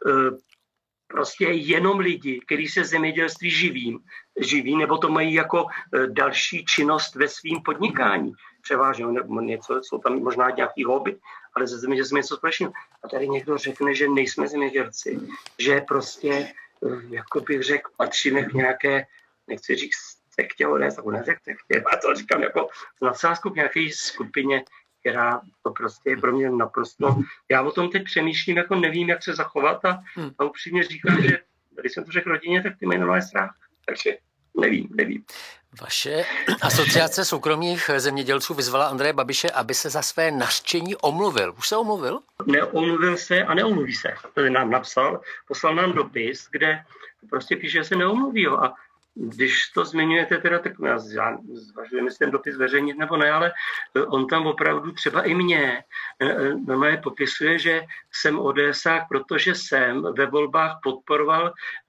prostě jenom lidi, kteří se zemědělství živí, nebo to mají jako další činnost ve svým podnikání. Převážně, nebo něco, jsou tam možná nějaký hobby, ale ze zemědělství něco společného. A tady někdo řekne, že nejsme zemědělci, že prostě, jako bych řekl, patříme k nějaké, nechci říct sektě, tak neřekl sektě, a to říkám jako s nadsázkou k nějaké skupině, která to prostě je pro mě naprosto... Já o tom teď přemýšlím, jako nevím, jak se zachovat a upřímně říkám, že když jsem to řekl rodině, tak ty mají normálně strach. Takže nevím. Vaše asociace soukromých zemědělců vyzvala Andreje Babiše, aby se za své nařčení omluvil. Už se omluvil? Neomluvil se a neomluví se. To nám napsal, poslal nám dopis, kde prostě píše, že se neomluví. Jo. A když to zmiňujete teda, tak já zvažuji, jestli ten dopis veřejnit nebo ne, ale on tam opravdu třeba i mě normálně popisuje, že jsem ODSák, protože jsem ve volbách podporoval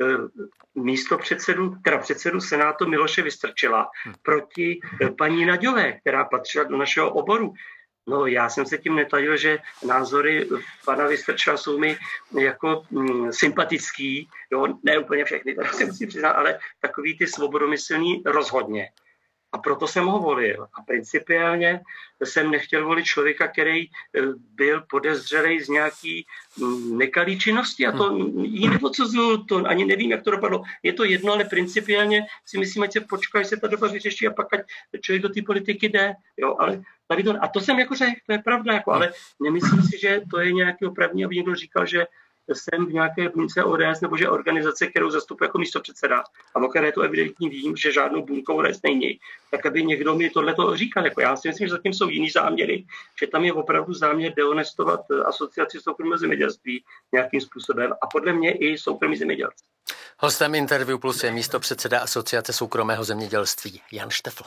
předsedu Senátu Miloše Vystrčila proti paní Naďové, která patřila do našeho oboru. No, já jsem se tím netadil, že názory pana Vystrčila jsou mi jako sympatický, jo, ne úplně všechny, to si musím přiznat, ale takový ty svobodomyslný rozhodně. A proto jsem ho volil. A principiálně jsem nechtěl volit člověka, který byl podezřelý z nějaký nekalý činnosti. A to ji nepodsuzuju, to ani nevím, jak to dopadlo. Je to jedno, ale principiálně si myslím, ať se počká, až se ta doba vyřeší a pak ať člověk do té politiky jde. Jo, ale tady to, a to jsem jako řekl, to je pravda, jako, ale nemyslím si, že to je nějaký opravdní, aby někdo říkal, že jsem v nějaké buňce ODS nebo že organizace, kterou zastupuje jako místopředseda, a o které to evidentně vím, že žádnou buňkou ODS není, tak aby někdo mi tohleto říkal. Jako já si myslím, že zatím jsou jiný záměry, že tam je opravdu záměr dehonestovat asociaci soukromého zemědělství nějakým způsobem a podle mě i soukromí zemědělci. Hostem Interview Plus je místopředseda Asociace soukromého zemědělství Jan Štefl.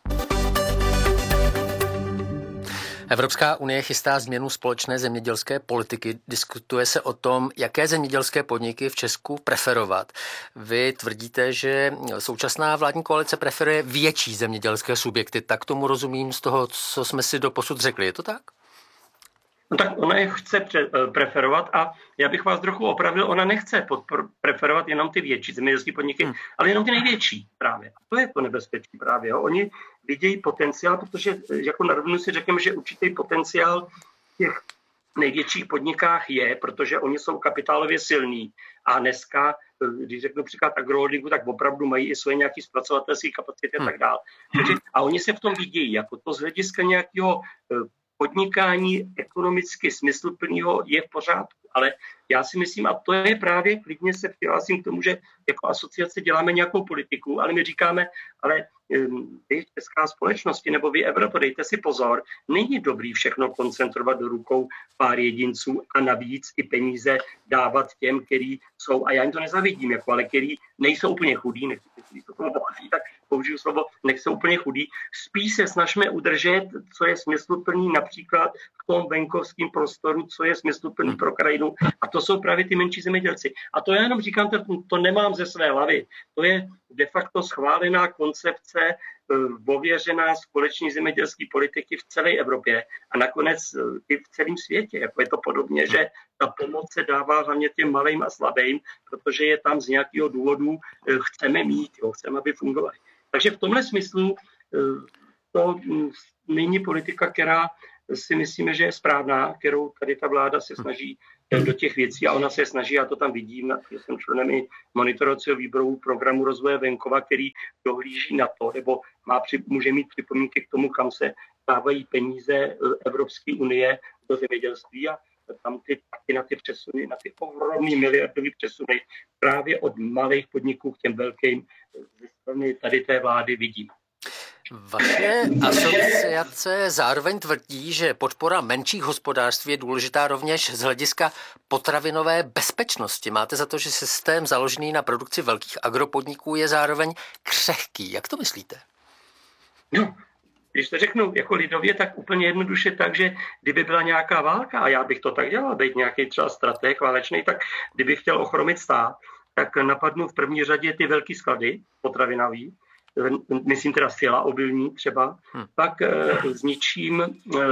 Evropská unie chystá změnu společné zemědělské politiky. Diskutuje se o tom, jaké zemědělské podniky v Česku preferovat. Vy tvrdíte, že současná vládní koalice preferuje větší zemědělské subjekty. Tak tomu rozumím z toho, co jsme si doposud řekli. Je to tak? No tak ona je chce preferovat a já bych vás trochu opravil, ona nechce preferovat jenom ty větší zemědělské podniky, ale jenom ty největší právě. A to je to nebezpečí právě. Jo. Oni vidějí potenciál, protože jako na rovinu si řekneme, že určitý potenciál v těch největších podnikách je, protože oni jsou kapitálově silní. A dneska, když řeknu příklad agroholdingu, tak opravdu mají i svoje nějaké zpracovatelské kapacity a tak dále. A oni se v tom vidějí, jako to z hlediska nějakého podnikání ekonomicky smysluplného je v pořádku, ale já si myslím, a to je právě, klidně se přihlásím k tomu, že jako asociace děláme nějakou politiku, ale my říkáme, ale vy česká společnosti nebo vy Evropa, dejte si pozor, není dobrý všechno koncentrovat do rukou pár jedinců a navíc i peníze dávat těm, který jsou, a já jim to nezavidím, jako, ale který nejsou úplně chudí, nechci to bohatý, tak použiju slovo, nejsou úplně chudí, spíš se snažíme udržet, co je smysluplný například v tom venkovském prostoru, co je smysluplný pro krajinu, a to jsou právě ty menší zemědělci. A to já jenom říkám, to nemám ze své hlavy, to je de facto schválená koncepce, ověřená společné zemědělské politiky v celé Evropě a nakonec i v celém světě. Jako je to podobně, že ta pomoc se dává hlavně těm malým a slabým, protože je tam z nějakého důvodu chceme mít, chceme, aby fungovaly. Takže v tomhle smyslu to není politika, která si myslíme, že je správná, kterou tady ta vláda se snaží do těch věcí, a ona se snaží, já to tam vidím, že jsem členem i monitorovacího výboru programu rozvoje venkova, který dohlíží na to, nebo může mít připomínky k tomu, kam se dávají peníze Evropské unie do zemědělství, a tam na ty přesuny, na ty ohromný miliardový přesuny právě od malých podniků k těm velkým ze strany tady té vlády vidím. Vaše asociace zároveň tvrdí, že podpora menších hospodářství je důležitá rovněž z hlediska potravinové bezpečnosti. Máte za to, že systém založený na produkci velkých agropodniků je zároveň křehký. Jak to myslíte? No, když to řeknu jako lidově, tak úplně jednoduše tak, že kdyby byla nějaká válka, a já bych to tak dělal, být nějaký třeba stratég válečný, tak kdybych chtěl ochromit stát, tak napadnu v první řadě ty velký sklady potravinový, myslím teda sila obilní třeba, pak zničím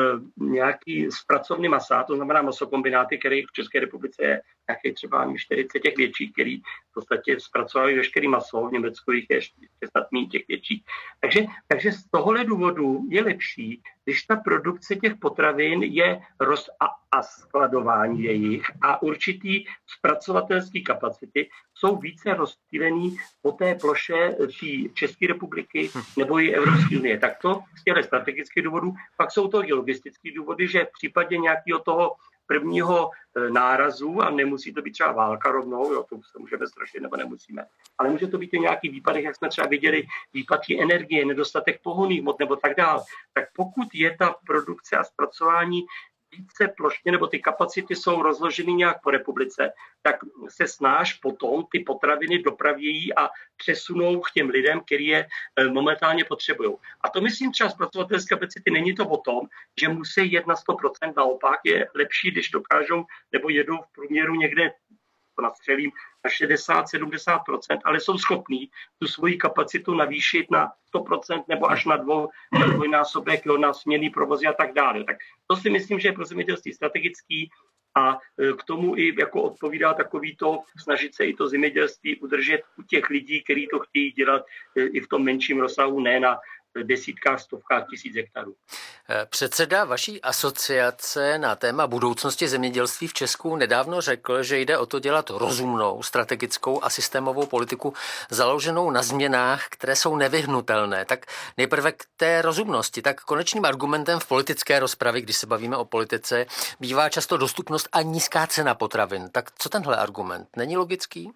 nějaký zpracovný masa, to znamená masokombináty, který v České republice je nějaký třeba 40 těch větších, který v podstatě zpracovávají veškerý maso, v Německu jich je snad méně těch větších. Takže z tohohle důvodu je lepší, když ta produkce těch potravin je a skladování jejich a určitý zpracovatelský kapacity jsou více rozptýlený po té ploše České republiky nebo i Evropské unie. Tak to z těch strategických důvodů. Pak jsou to i logistické důvody, že v případě nějakého toho prvního nárazu, a nemusí to být třeba válka rovnou, to se můžeme strašit, nebo nemusíme, ale může to být i nějaký výpadek, jak jsme třeba viděli, výpadky energie, nedostatek pohonných hmot nebo tak dále. Tak pokud je ta produkce a zpracování více plošně, nebo ty kapacity jsou rozloženy nějak po republice, tak se snaž potom ty potraviny dopravějí a přesunou k těm lidem, kteří je momentálně potřebují. A to myslím třeba zpracovatelské kapacity, není to o tom, že musí jet na 100%, naopak je lepší, když dokážou nebo jedou v průměru někde, to nastřelím, na 60-70%, ale jsou schopní tu svoji kapacitu navýšit na 100% nebo až na dvojnásobek na směnný provozy a tak dále. Tak to si myslím, že je pro zemědělství strategický a k tomu i jako odpovídá takový to snažit se i to zemědělství udržet u těch lidí, kteří to chtějí dělat i v tom menším rozsahu, ne na desítkách, stovkách tisíc hektarů. Předseda vaší asociace na téma budoucnosti zemědělství v Česku nedávno řekl, že jde o to dělat rozumnou, strategickou a systémovou politiku založenou na změnách, které jsou nevyhnutelné. Tak nejprve k té rozumnosti. Tak konečným argumentem v politické rozpravě, když se bavíme o politice, bývá často dostupnost a nízká cena potravin. Tak co tenhle argument? Není logický?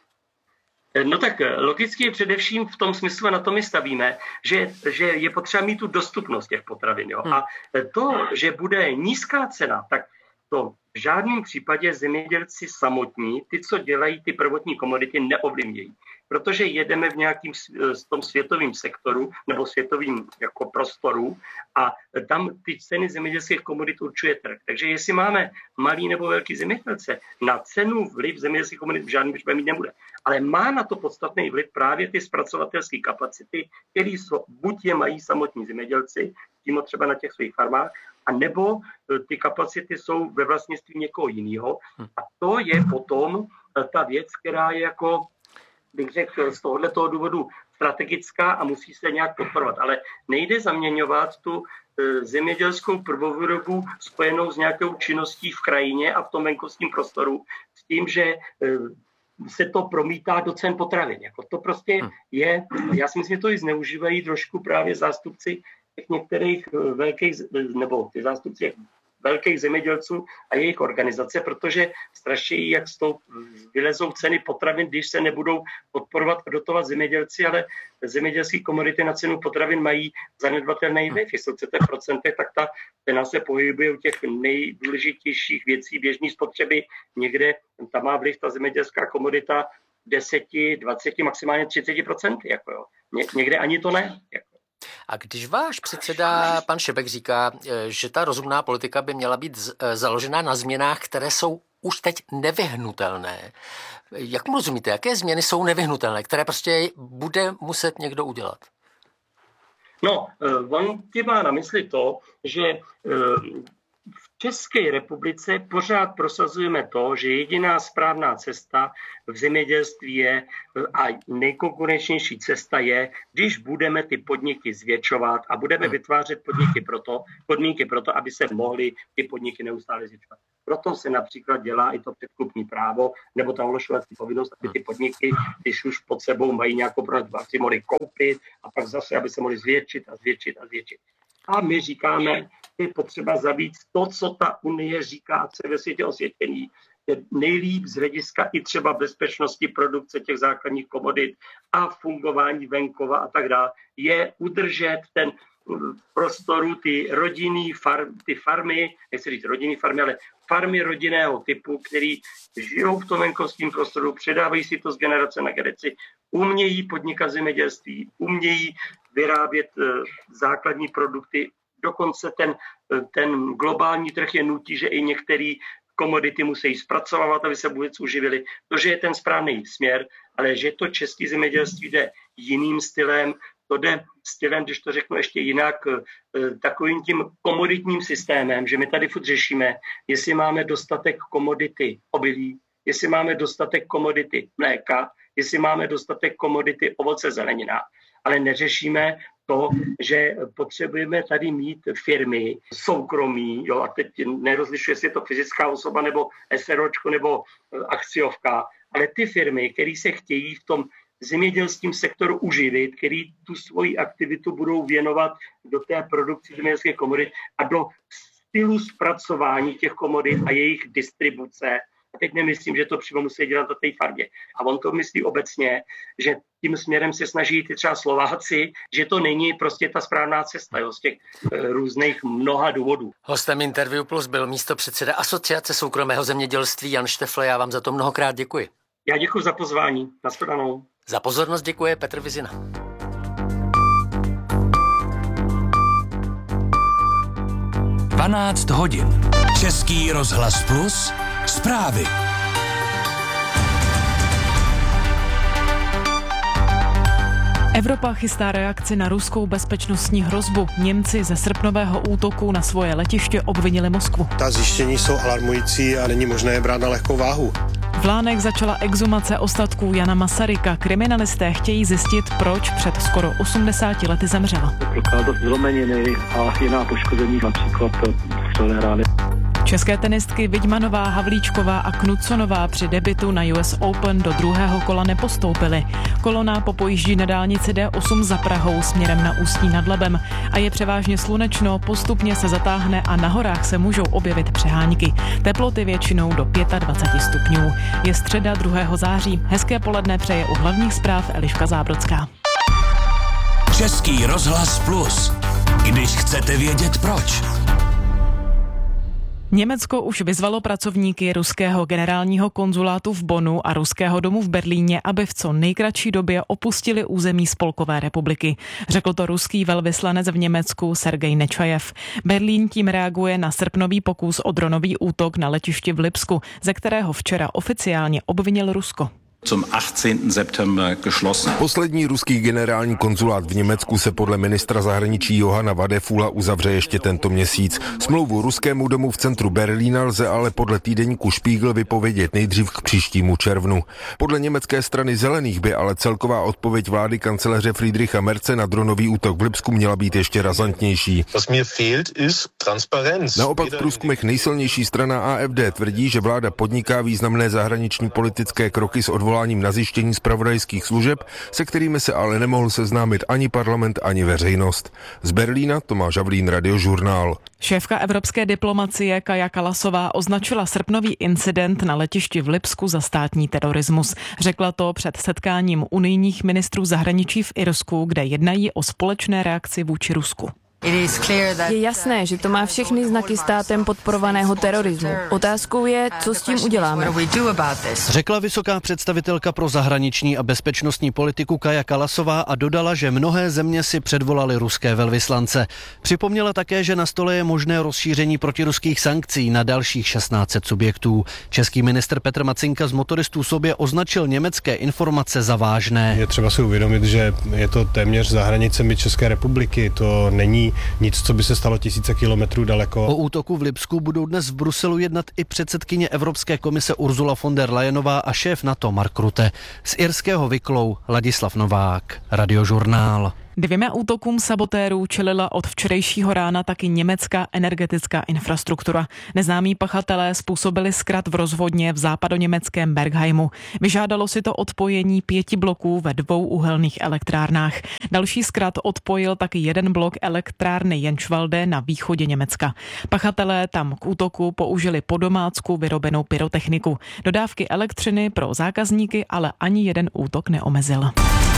No tak logicky je především v tom smyslu, na to my stavíme, že je potřeba mít tu dostupnost těch potravin. Jo? A to, že bude nízká cena, tak to v žádném případě zemědělci samotní, ty, co dělají ty prvotní komodity, neovlivňují. Protože jedeme v nějakým tom světovém sektoru nebo světovým jako prostoru a tam ty ceny zemědělských komodit určuje trh. Takže jestli máme malý nebo velký zemědělce, na cenu vliv zemědělských komodit v žádném případě mít nebude. Ale má na to podstatný vliv právě ty zpracovatelské kapacity, které buď je mají samotní zemědělci, tím třeba na těch svých farmách, a nebo ty kapacity jsou ve vlastnictví někoho jiného. A to je potom ta věc, která je jako, bych řekl, z tohoto důvodu strategická a musí se nějak podporovat. Ale nejde zaměňovat tu zemědělskou prvovýrobu spojenou s nějakou činností v krajině a v tom venkovském prostoru s tím, že se to promítá do cen potravin. Jako to prostě je, já si myslím, že to i zneužívají trošku právě zástupci těch některých velkých, nebo ty zástupci velkých zemědělců a jejich organizace, protože straší, jak vylezou ceny potravin, když se nebudou podporovat a dotovat zemědělci, ale zemědělské komodity na cenu potravin mají zanedbatelný vliv. Jestli chcete v procentech, tak ta cena se pohybuje u těch nejdůležitějších věcí běžné spotřeby. Někde tam má vliv ta zemědělská komodita 10, 20, maximálně 30%. Jako jo. Někde ani to ne. Jako. A když váš předseda, pan Šebek, říká, že ta rozumná politika by měla být založena na změnách, které jsou už teď nevyhnutelné, jak mu rozumíte, jaké změny jsou nevyhnutelné, které prostě bude muset někdo udělat? No, on ti má na mysli to, že v České republice pořád prosazujeme to, že jediná správná cesta v zemědělství je a nejkonkurenčnější cesta je, když budeme ty podniky zvětšovat a budeme vytvářet podmínky pro to, aby se mohly ty podniky neustále zvětšovat. Proto se například dělá i to předkupní právo nebo ta ohlašovací povinnost, aby ty podniky, když už pod sebou mají nějakou produkci, si mohly koupit a pak zase, aby se mohly zvětšit. A my říkáme, je potřeba zabít to, co ta Unie říká, co je ve světě osvědčený, je nejlíp z hlediska i třeba bezpečnosti produkce těch základních komodit a fungování venkova a tak dále, je udržet ten prostoru ty farmy, nechci říct rodinný farmy, ale farmy rodinného typu, který žijou v tom venkovském prostoru, předávají si to z generace na generaci, umějí podnikat zemědělství, umějí vyrábět základní produkty. Dokonce ten globální trh je nutí, že i některé komodity musí zpracovávat, aby se vůbec uživili. To, že je ten správný směr, ale že to české zemědělství jde jiným stylem, to jde stylem, když to řeknu ještě jinak, takovým tím komoditním systémem, že my tady furt řešíme, jestli máme dostatek komodity obilí, jestli máme dostatek komodity mléka, jestli máme dostatek komodity ovoce, zelenina, ale neřešíme to, že potřebujeme tady mít firmy soukromí, jo, a teď nerozlišuje, jestli je to fyzická osoba nebo SROčko nebo akciovka, ale ty firmy, které se chtějí v tom zemědělském sektoru uživit, který tu svoji aktivitu budou věnovat do té produkce zemědělských komodit a do stylu zpracování těch komodit a jejich distribuce. A teď nemyslím, že to přímo musí dělat na té farmě. A on to myslí obecně, že tím směrem se snaží ty třeba Slováci, že to není prostě ta správná cesta, jo, z těch různých mnoha důvodů. Hostem Interview Plus byl místopředseda Asociace soukromého zemědělství Jan Štefle. Já vám za to mnohokrát děkuji. Já děkuji za pozvání. Nashledanou. Za pozornost děkuje Petr Vizina. Dvanáct hodin. Český rozhlas Plus. Zprávy. Evropa chystá reakci na ruskou bezpečnostní hrozbu. Němci ze srpnového útoku na svoje letiště obvinili Moskvu. Ta zjištění jsou alarmující a není možné je brát na lehkou váhu. V Lánech začala exhumace ostatků Jana Masaryka. Kriminalisté chtějí zjistit, proč před skoro 80 lety zemřel. Prokázat zlomeniny a jiná poškození, například střelné rány. České tenistky Vidmanová, Havlíčková a Knudsonová při debutu na US Open do druhého kola nepostoupily. Kolona popojíždí na dálnici D8 za Prahou směrem na Ústí nad Labem a je převážně slunečno, postupně se zatáhne a na horách se můžou objevit přehánky. Teploty většinou do 25 stupňů. Je středa 2. září. Hezké poledne přeje u hlavních zpráv Eliška Zábrodská. Český rozhlas Plus. Když chcete vědět proč. Německo už vyzvalo pracovníky ruského generálního konzulátu v Bonnu a ruského domu v Berlíně, aby v co nejkratší době opustili území Spolkové republiky. Řekl to ruský velvyslanec v Německu Sergej Nečajev. Berlín tím reaguje na srpnový pokus o dronový útok na letišti v Lipsku, ze kterého včera oficiálně obvinil Rusko. Zum 18. September geschlossen. Poslední ruský generální konzulát v Německu se podle ministra zahraničí Johana Vadefula uzavře ještě tento měsíc. Smlouvu ruskému domu v centru Berlína lze ale podle týdeníku Spiegel vypovědět nejdřív k příštímu červnu. Podle německé strany zelených by ale celková odpověď vlády kancléře Friedricha Merze na dronový útok v Lipsku měla být ještě razantnější. Was mir fehlt, ist Transparenz. Naopak v průzkumech nejsilnější strana AfD tvrdí, že vláda podniká významné zahraniční politické kroky s odvoláním svoláním na zjištění zpravodajských služeb, se kterými se ale nemohl seznámit ani parlament, ani veřejnost. Z Berlína Tomáš Havlín, Radiožurnál. Šéfka evropské diplomacie Kaja Kallasová označila srpnový incident na letišti v Lipsku za státní terorismus. Řekla to před setkáním unijních ministrů zahraničí v Irsku, kde jednají o společné reakci vůči Rusku. Je jasné, že to má všechny znaky státem podporovaného terorismu. Otázkou je, co s tím uděláme. Řekla vysoká představitelka pro zahraniční a bezpečnostní politiku Kaja Kallasová a dodala, že mnohé země si předvolaly ruské velvyslance. Připomněla také, že na stole je možné rozšíření protiruských sankcí na dalších 1600 subjektů. Český ministr Petr Macinka z motoristů sobě označil německé informace za vážné. Je třeba si uvědomit, že je to téměř za hranicemi České republiky. To není nic, co by se stalo tisíce kilometrů daleko. O útoku v Lipsku budou dnes v Bruselu jednat i předsedkyně Evropské komise Ursula von der Leyenová a šéf NATO Mark Rutte. Z irského Wicklow Ladislav Novák, Radiožurnál. 2 útokům sabotérů čelila od včerejšího rána taky německá energetická infrastruktura. Neznámí pachatelé způsobili zkrat v rozvodně v západoněmeckém Bergheimu. Vyžádalo si to odpojení 5 bloků ve 2 uhelných elektrárnách. Další zkrat odpojil taky 1 blok elektrárny Jenschwalde na východě Německa. Pachatelé tam k útoku použili po domácku vyrobenou pyrotechniku. Dodávky elektřiny pro zákazníky ale ani jeden útok neomezil.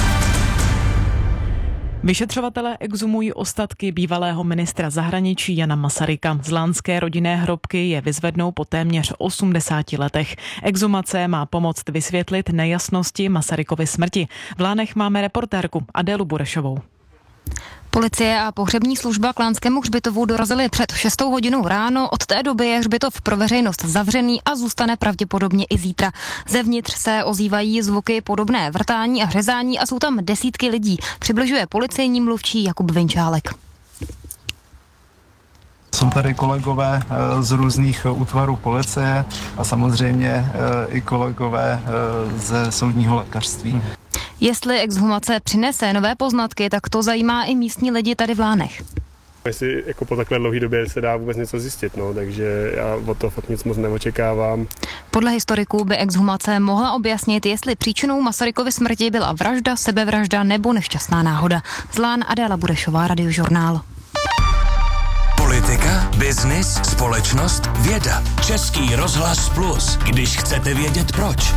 Vyšetřovatelé exhumují ostatky bývalého ministra zahraničí Jana Masaryka. Z lánské rodinné hrobky je vyzvednou po téměř 80 letech. Exhumace má pomoct vysvětlit nejasnosti Masarykovy smrti. V Lánech máme reportérku Adélu Burešovou. Policie a pohřební služba k lánskému hřbitovu dorazily před 6 hodinou ráno. Od té doby je hřbitov pro veřejnost zavřený a zůstane pravděpodobně i zítra. Zevnitř se ozývají zvuky podobné vrtání a hřezání a jsou tam desítky lidí. Přibližuje policejní mluvčí Jakub Vinčálek. Jsou tady kolegové z různých útvarů policie a samozřejmě i kolegové ze soudního lékařství. Jestli exhumace přinese nové poznatky, tak to zajímá i místní lidi tady v Lánech. Jestli jako po takové dlouhé době se dá vůbec něco zjistit, takže já o to fakt nic moc neočekávám. Podle historiků by exhumace mohla objasnit, jestli příčinou Masarykovy smrti byla vražda, sebevražda nebo nešťastná náhoda. Z Lán Adéla Burešová, Radiožurnál. Politika, biznis, společnost, věda. Český rozhlas Plus, když chcete vědět proč.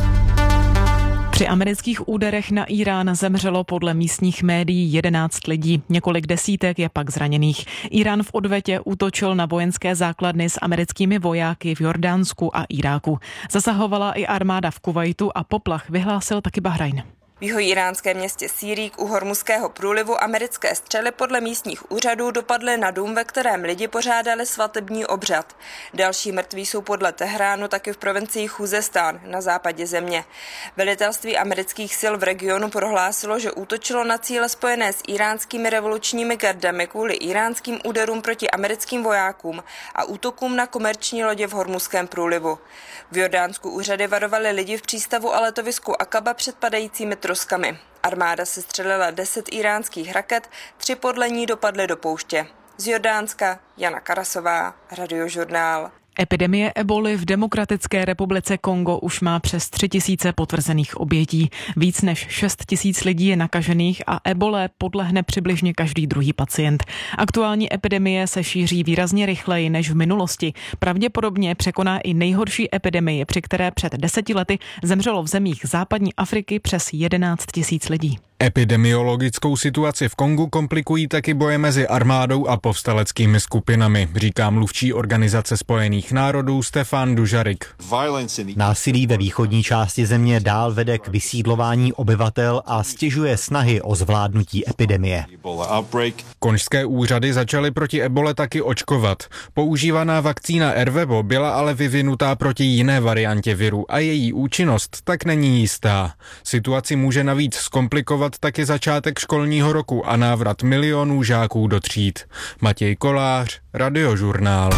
Při amerických úderech na Irán zemřelo podle místních médií 11 lidí, několik desítek je pak zraněných. Irán v odvetě útočil na vojenské základny s americkými vojáky v Jordánsku a Iráku. Zasahovala i armáda v Kuvajtu a poplach vyhlásil taky Bahrajn. V jihoiránském městě Sýrík u Hormuzského průlivu americké střely podle místních úřadů dopadly na dům, ve kterém lidi pořádali svatební obřad. Další mrtví jsou podle Tehránu taky v provincii Chuzestán na západě země. Velitelství amerických sil v regionu prohlásilo, že útočilo na cíle spojené s iránskými revolučními gardami kvůli iránským úderům proti americkým vojákům a útokům na komerční lodě v Hormuzském průlivu. V Jordánsku úřady varovaly lidi v přístavu a letovisku Akaba před padajícími troskami. Armáda se střelila 10 iránských raket, 3 podle ní dopadly do pouště. Z Jordánska Jana Karasová, Radiožurnál. Epidemie eboly v Demokratické republice Kongo už má přes 3000 potvrzených obětí. Víc než 6000 lidí je nakažených a ebole podlehne přibližně každý druhý pacient. Aktuální epidemie se šíří výrazně rychleji než v minulosti. Pravděpodobně překoná i nejhorší epidemii, při které před 10 lety zemřelo v zemích západní Afriky přes 11 000 lidí. Epidemiologickou situaci v Kongu komplikují taky boje mezi armádou a povstaleckými skupinami, říká mluvčí Organizace spojených národů Stefan Dujarric. Násilí ve východní části země dál vede k vysídlování obyvatel a stěžuje snahy o zvládnutí epidemie. Konžské úřady začaly proti ebole taky očkovat. Používaná vakcína Ervebo byla ale vyvinutá proti jiné variantě viru a její účinnost tak není jistá. Situaci může navíc zkomplikovat taky začátek školního roku a návrat milionů žáků do tříd. Matěj Kolář, Radiožurnál.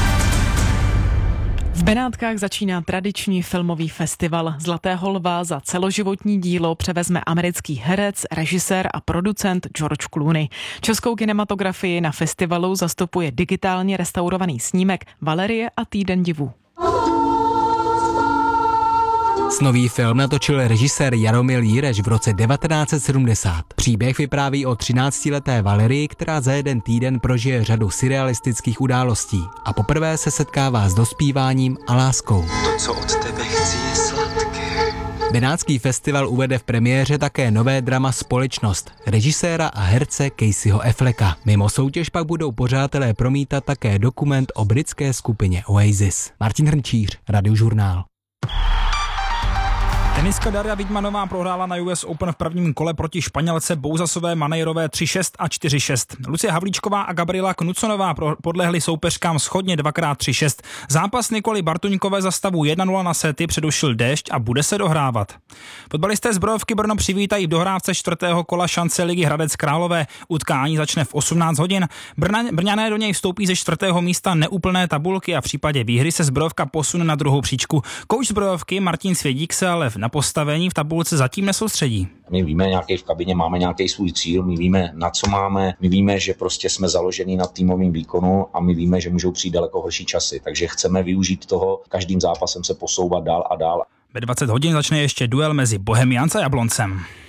V Benátkách začíná tradiční filmový festival. Zlatého lva za celoživotní dílo převezme americký herec, režisér a producent George Clooney. Českou kinematografii na festivalu zastupuje digitálně restaurovaný snímek Valerie a týden divů. Snový film natočil režisér Jaromil Jireš v roce 1970. Příběh vypráví o 13leté Valerii, která za jeden týden prožije řadu surrealistických událostí a poprvé se setkává s dospíváním a láskou. To, co od tebe chci, je sladké. Benátský festival uvede v premiéře také nové drama Společnost režiséra a herce Caseyho Afflecka. Mimo soutěž pak budou pořadatelé promítat také dokument o britské skupině Oasis. Martin Hrnčíř, Radiožurnál. Tenistka Daria Vidmanová prohrála na US Open v prvním kole proti Španělce Bouzasové Manejrové 3-6 a 4-6. Lucie Havlíčková a Gabriela Knuconová podlehly soupeřkám shodně 2x3-6. Zápas Nikoly Bartuňkové za stavu 1-0 na sety předušil déšť a bude se dohrávat. Fotbalisté Zbrojovky Brno přivítají v dohrávce 4. kola šance ligy Hradec Králové. Utkání začne v 18 hodin. Brňané do něj vstoupí ze 4. místa neúplné tabulky a v případě výhry se Zbrojovka posune na druhou příčku. Kouč Zbrojovky Martin Svědík se ale na postavení v tabulce zatím nesoustředí. My víme nějaký v kabině, máme nějaký svůj cíl, my víme, na co máme, my víme, že prostě jsme založeni na týmovém výkonu a my víme, že můžou přijít daleko horší časy, takže chceme využít toho, každým zápasem se posouvat dál a dál. Ve 20 hodin začne ještě duel mezi Bohemians a Jabloncem.